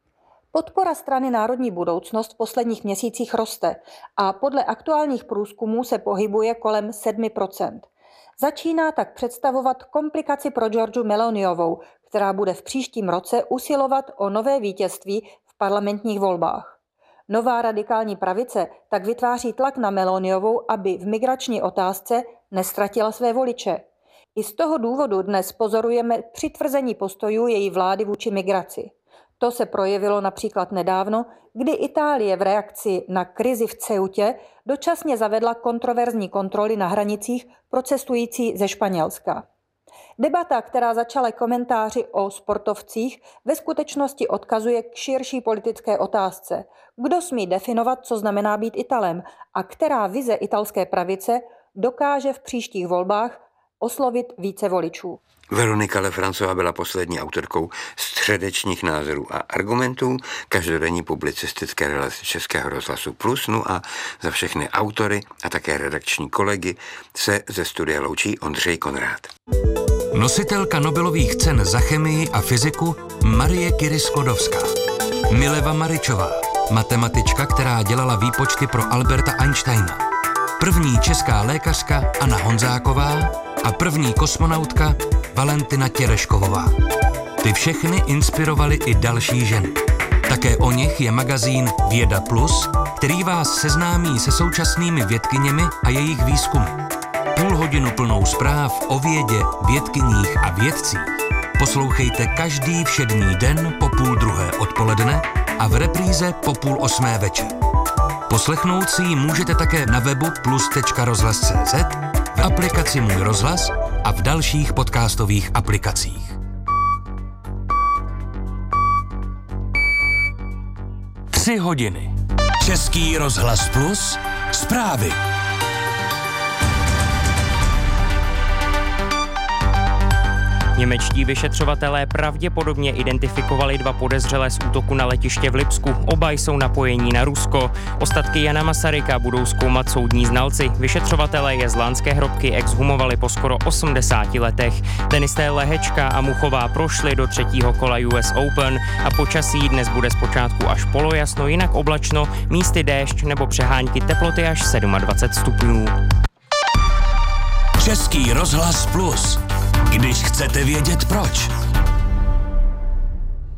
Podpora strany Národní budoucnost v posledních měsících roste a podle aktuálních průzkumů se pohybuje kolem 7%. Začíná tak představovat komplikaci pro Giorgiu Meloniovou, která bude v příštím roce usilovat o nové vítězství v parlamentních volbách. Nová radikální pravice tak vytváří tlak na Meloniovou, aby v migrační otázce neztratila své voliče. I z toho důvodu dnes pozorujeme přitvrzení postojů její vlády vůči migraci. To se projevilo například nedávno, kdy Itálie v reakci na krizi v Ceutě dočasně zavedla kontroverzní kontroly na hranicích pro cestující ze Španělska. Debata, která začala komentáři o sportovcích, ve skutečnosti odkazuje k širší politické otázce. Kdo smí definovat, co znamená být Italem a která vize italské pravice dokáže v příštích volbách oslovit více voličů. Veronika Lefrancová byla poslední autorkou středečních názorů a argumentů každodenní publicistické relace Českého rozhlasu Plus. No a za všechny autory a také redakční kolegy se ze studia loučí Ondřej Konrád. Nositelka Nobelových cen za chemii a fyziku Marie Curie-Sklodowská. Mileva Maričová, matematička, která dělala výpočty pro Alberta Einsteina. První česká lékařka Anna Honzáková a první kosmonautka Valentina Tereškovová. Ty všechny inspirovaly i další ženy. Také o nich je magazín Věda Plus, který vás seznámí se současnými vědkyněmi a jejich výzkumy. Půl hodinu plnou zpráv o vědě, vědkyních a vědcích poslouchejte každý všední den po 12:30 odpoledne a v repríze po 7:30 večer. Poslechnout si ji můžete také na webu plus.rozhlas.cz, v aplikaci Můj rozhlas a v dalších podcastových aplikacích. 3 hodiny. Český rozhlas Plus, zprávy. Němečtí vyšetřovatelé pravděpodobně identifikovali 2 podezřelé z útoku na letiště v Lipsku. Oba jsou napojení na Rusko. Ostatky Jana Masaryka budou zkoumat soudní znalci. Vyšetřovatelé je z lánské hrobky exhumovali po skoro 80 letech. Tenisté Lehečka a Muchová prošli do 3. kola US Open a počasí dnes bude zpočátku až polojasno, jinak oblačno, místy déšť nebo přehánky, teploty až 27 stupňů. Český rozhlas Plus. Když chcete vědět proč.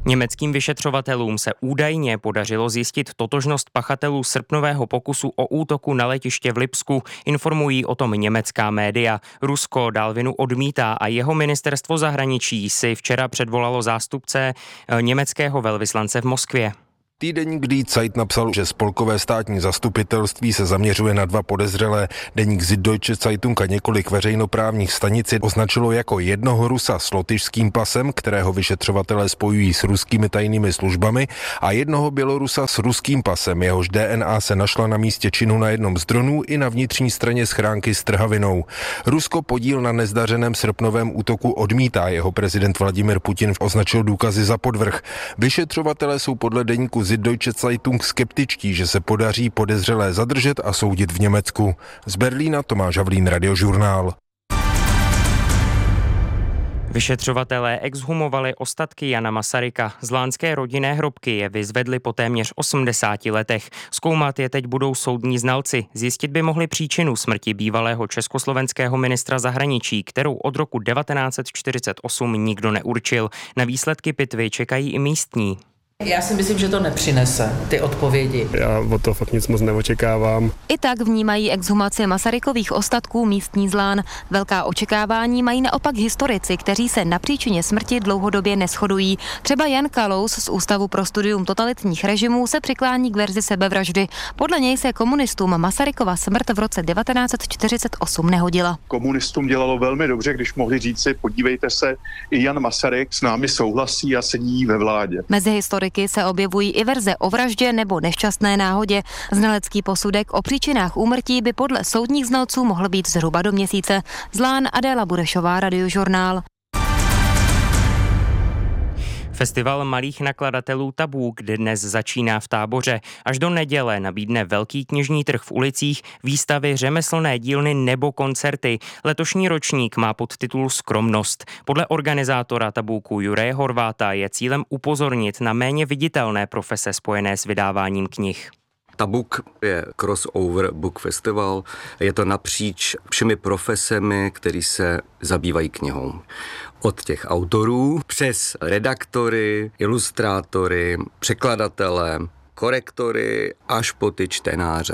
Německým vyšetřovatelům se údajně podařilo zjistit totožnost pachatelů srpnového pokusu o útoku na letiště v Lipsku. Informují o tom německá média. Rusko dál vinu odmítá a jeho ministerstvo zahraničí si včera předvolalo zástupce německého velvyslance v Moskvě. Týdeník Die Zeit napsal, že spolkové státní zastupitelství se zaměřuje na 2 podezřelé. Deník Süddeutsche Zeitung a několik veřejnoprávních stanic označilo jako jednoho Rusa s lotyšským pasem, kterého vyšetřovatelé spojují s ruskými tajnými službami, a jednoho Bělorusa s ruským pasem, jehož DNA se našla na místě činu na jednom z dronů i na vnitřní straně schránky s trhavinou. Rusko podíl na nezdařeném srpnovém útoku odmítá, jeho prezident Vladimir Putin označil důkazy za podvrh. Vyšetřovatelé jsou podle deníku Süddeutsche Zeitung skeptičtí, že se podaří podezřelé zadržet a soudit v Německu. Z Berlína Tomáš Havlín, Radiožurnál. Vyšetřovatelé exhumovali ostatky Jana Masaryka. Z lánské rodinné hrobky je vyzvedli po téměř 80 letech. Zkoumat je teď budou soudní znalci. Zjistit by mohli příčinu smrti bývalého československého ministra zahraničí, kterou od roku 1948 nikdo neurčil. Na výsledky pitvy čekají i místní. Já si myslím, že to nepřinese, ty odpovědi. Já od toho fakt nic moc neočekávám. I tak vnímají exhumaci Masarykových ostatků místní Zlán. Velká očekávání mají naopak historici, kteří se na příčině smrti dlouhodobě neshodují. Třeba Jan Kalous z Ústavu pro studium totalitních režimů se přiklání k verzi sebevraždy. Podle něj se komunistům Masarykova smrt v roce 1948 nehodila. Komunistům dělalo velmi dobře, když mohli říci, podívejte se, i Jan Masaryk s námi souhlasí a sedí ve vládě. Mezi historiky se objevují i verze o vraždě nebo nešťastné náhodě. Znalecký posudek o příčinách úmrtí by podle soudních znalců mohl být zhruba do měsíce. Zlán, Adéla Burešová, Radiožurnál. Festival malých nakladatelů Tabuk dnes začíná v Táboře. Až do neděle nabídne velký knižní trh v ulicích, výstavy, řemeslné dílny nebo koncerty. Letošní ročník má podtitul Skromnost. Podle organizátora Tabuku Juraje Horváta je cílem upozornit na méně viditelné profese spojené s vydáváním knih. Tabuk je crossover book festival, je to napříč všemi profesemi, který se zabývají knihou. Od těch autorů přes redaktory, ilustrátory, překladatele, korektory až po ty čtenáře.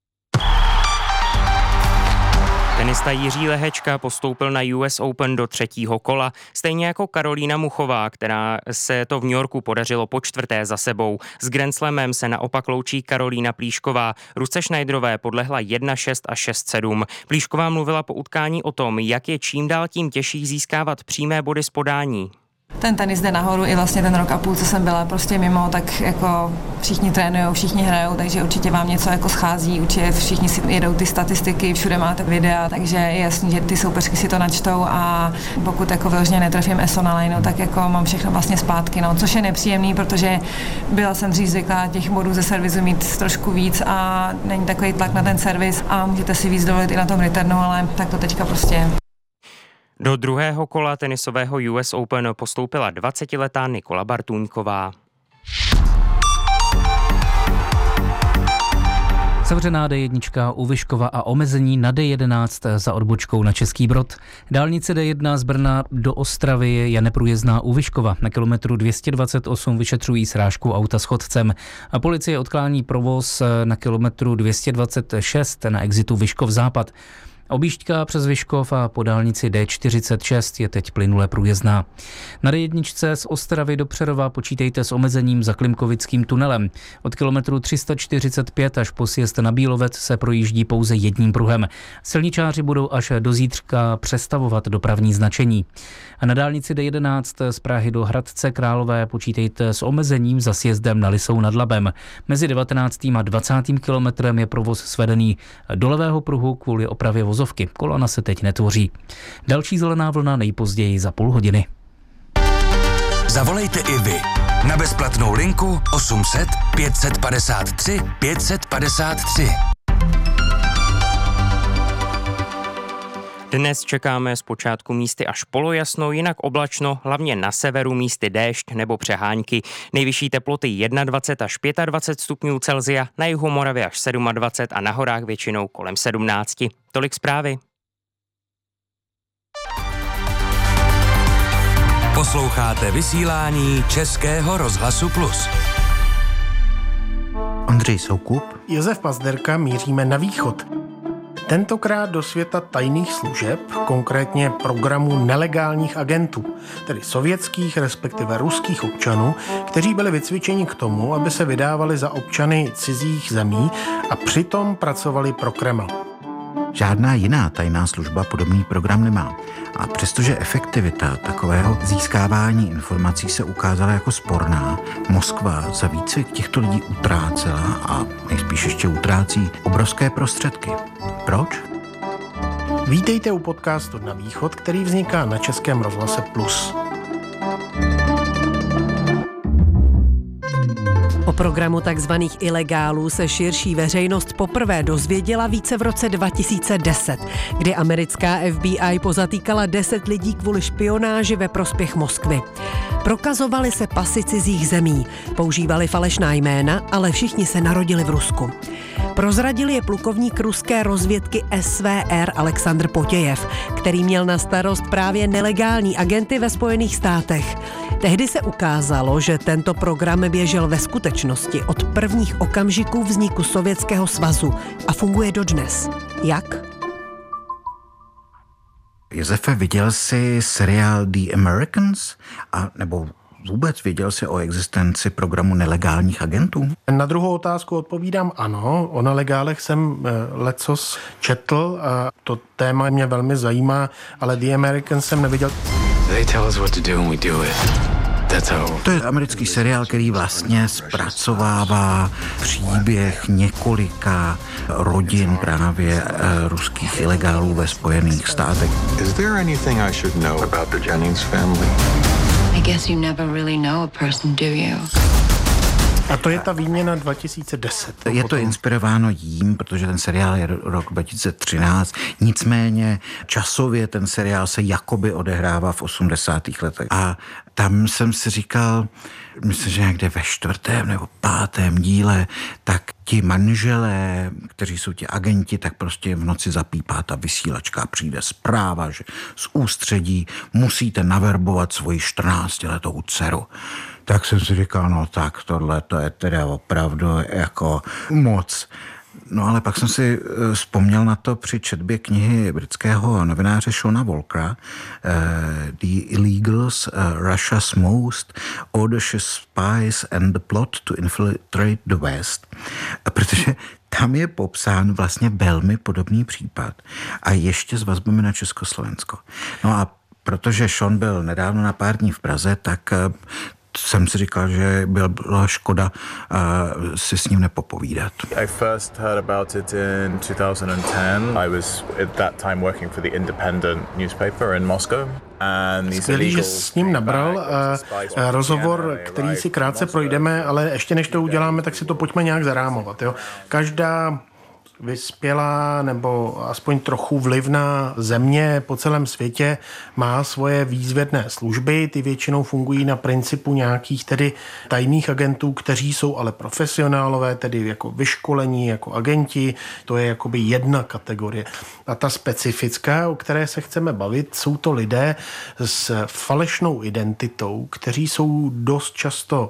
Tenista Jiří Lehečka postoupil na US Open do 3. kola, stejně jako Karolína Muchová, která se to v New Yorku podařilo po 4. za sebou. S Grand Slamem se naopak loučí Karolína Plíšková. Rusce Schneiderové podlehla 1-6 a 6-7. Plíšková mluvila po utkání o tom, jak je čím dál tím těžší získávat přímé body z podání. Ten tenis jde nahoru i vlastně ten rok a půl, co jsem byla prostě mimo, tak jako všichni trénujou, všichni hrajou, takže určitě vám něco jako schází, určitě všichni si jedou ty statistiky, všude máte videa, takže je jasný, že ty soupeřky si to načtou a pokud jako vyloženě netrefím ESO na lineu, tak jako mám všechno vlastně zpátky, no, což je nepříjemný, protože byla jsem dřív zvyklá těch bodů ze servisu mít trošku víc a není takový tlak na ten servis a můžete si víc dovolit i na tom returnu, ale tak to teďka prostě je. Do 2. kola tenisového US Open postoupila 20letá Nikola Bartůňková. Zavřená D1 u Vyškova a omezení na D11 za odbočkou na Český Brod. Dálnice D1 z Brna do Ostravy je neprůjezdná u Vyškova. Na kilometru 228 vyšetřují srážku auta s chodcem. A policie odklání provoz na kilometru 226 na exitu Vyškov Západ. Objížďka přes Vyškov a po dálnici D46 je teď plynule průjezdná. Na D1 z Ostravy do Přerova počítejte s omezením za Klimkovickým tunelem. Od kilometru 345 až po sjezd na Bílovec se projíždí pouze jedním pruhem. Silničáři budou až do zítřka přestavovat dopravní značení. A na dálnici D11 z Prahy do Hradce Králové počítejte s omezením za sjezdem na Lisou nad Labem. Mezi 19. a 20. kilometrem je provoz svedený do levého pruhu kvůli opravě vozovky. Kolona se teď netvoří. Další zelená vlna nejpozději za půl hodiny. Zavolejte i vy na bezplatnou linku 800 553 553. Dnes čekáme zpočátku místy až polojasno, jinak oblačno, hlavně na severu místy déšť nebo přehánky. Nejvyšší teploty 21 až 25 stupňů Celsia, na jihu Moravy až 27 a na horách většinou kolem 17. Tolik zprávy. Posloucháte vysílání Českého rozhlasu Plus. Ondřej Soukup, Josef Pazderka, míříme na východ. Tentokrát do světa tajných služeb, konkrétně programu nelegálních agentů, tedy sovětských, respektive ruských občanů, kteří byli vycvičeni k tomu, aby se vydávali za občany cizích zemí a přitom pracovali pro Kreml. Žádná jiná tajná služba podobný program nemá. A přestože efektivita takového získávání informací se ukázala jako sporná, Moskva za výcvik těchto lidí utrácela a nejspíš ještě utrácí obrovské prostředky. Proč? Vítejte u podcastu Na východ, který vzniká na Českém rozhlase Plus. O programu takzvaných ilegálů se širší veřejnost poprvé dozvěděla více v roce 2010, kdy americká FBI pozatýkala 10 lidí kvůli špionáži ve prospěch Moskvy. Prokazovali se pasy cizích zemí, používali falešná jména, ale všichni se narodili v Rusku. Prozradil je plukovník ruské rozvědky SVR Alexandr Potějev, který měl na starost právě nelegální agenty ve Spojených státech. Tehdy se ukázalo, že tento program běžel ve skutečnosti od prvních okamžiků vzniku Sovětského svazu a funguje dodnes. Jak? Josefe, viděl jsi seriál The Americans? A nebo vůbec věděl jsi o existenci programu nelegálních agentů? Na druhou otázku odpovídám ano. O nelegálech jsem lecos četl a to téma mě velmi zajímá, ale The Americans jsem neviděl. They tell us what to do and we do it. To je americký seriál, který vlastně zpracovává příběh několika rodin právě ruských ilegálů ve Spojených státech. Is there anything I should know about the Jennings family? I guess you never really know a person, do you? A to je ta výměna 2010. Je to inspirováno jím, protože ten seriál je rok 2013, nicméně časově ten seriál se jakoby odehrává v 80. letech. A tam jsem si říkal, myslím, že někde ve 4. nebo 5. díle, tak ti manželé, kteří jsou ti agenti, tak prostě v noci zapípá ta vysílačka, přijde zpráva, že z ústředí musíte naverbovat svoji 14letou dceru. Tak jsem si říkal, no tak tohle to je teda opravdu jako moc. No ale pak jsem si vzpomněl na to při četbě knihy britského novináře Shona Walkera The Illegals, Russia's Most Audacious Spies and the Plot to Infiltrate the West. Protože tam je popsán vlastně velmi podobný případ a ještě s vazbami na Československo. No a protože Sean byl nedávno na pár dní v Praze, tak jsem si říkal, že byla škoda si s ním nepopovídat. I first heard about it in 2010. I was at that time working for the Independent newspaper in Moscow. Skvělý, že s ním nabral rozhovor, který si krátce projdeme, ale ještě než to uděláme, tak si to pojďme nějak zarámovat. Jo? Každá vyspělá nebo aspoň trochu vlivná země po celém světě má svoje výzvědné služby. Ty většinou fungují na principu nějakých tedy tajných agentů, kteří jsou ale profesionálové, tedy jako vyškolení, jako agenti. To je jakoby jedna kategorie. A ta specifická, o které se chceme bavit, jsou to lidé s falešnou identitou, kteří jsou dost často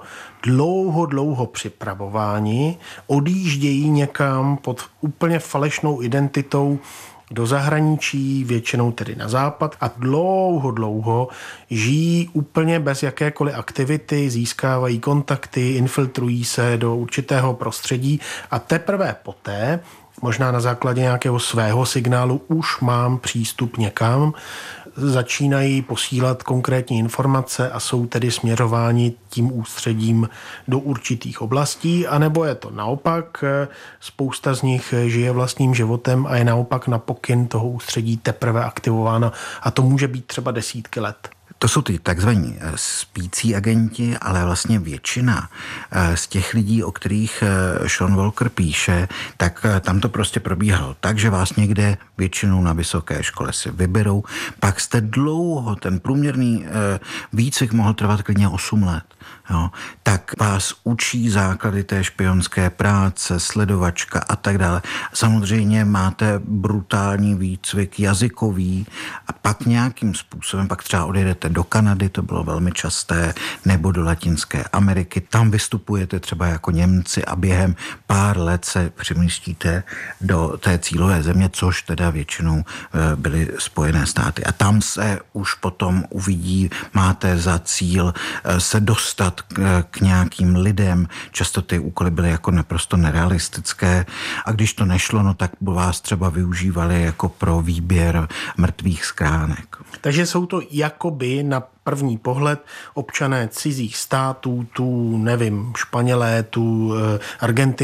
dlouho připravováni, odjíždějí někam pod úplně falešnou identitou do zahraničí, většinou tedy na západ a dlouho žijí úplně bez jakékoliv aktivity, získávají kontakty, infiltrují se do určitého prostředí a teprve poté, možná na základě nějakého svého signálu, už mám přístup někam, začínají posílat konkrétní informace a jsou tedy směrováni tím ústředím do určitých oblastí, anebo je to naopak, spousta z nich žije vlastním životem a je naopak na pokyn toho ústředí teprve aktivována a to může být třeba desítky let. To jsou ty takzvaní spící agenti, ale vlastně většina z těch lidí, o kterých Sean Walker píše, tak tam to prostě probíhalo tak, že vás někde většinou na vysoké škole si vyberou, pak jste dlouho, ten průměrný výcvik mohl trvat klidně 8 let. Jo, tak vás učí základy té špionské práce, sledovačka a tak dále. Samozřejmě máte brutální výcvik jazykový a pak nějakým způsobem, pak třeba odjedete do Kanady, to bylo velmi časté, nebo do Latinské Ameriky. Tam vystupujete třeba jako Němci a během pár let se přemístíte do té cílové země, což teda většinou byly Spojené státy. A tam se už potom uvidí, máte za cíl se dostat k nějakým lidem. Často ty úkoly byly jako naprosto nerealistické a když to nešlo, no tak vás třeba využívali jako pro výběr mrtvých schránek. Takže jsou to jakoby na první pohled občané cizích států, tu nevím, Španělé, tu Argentinu,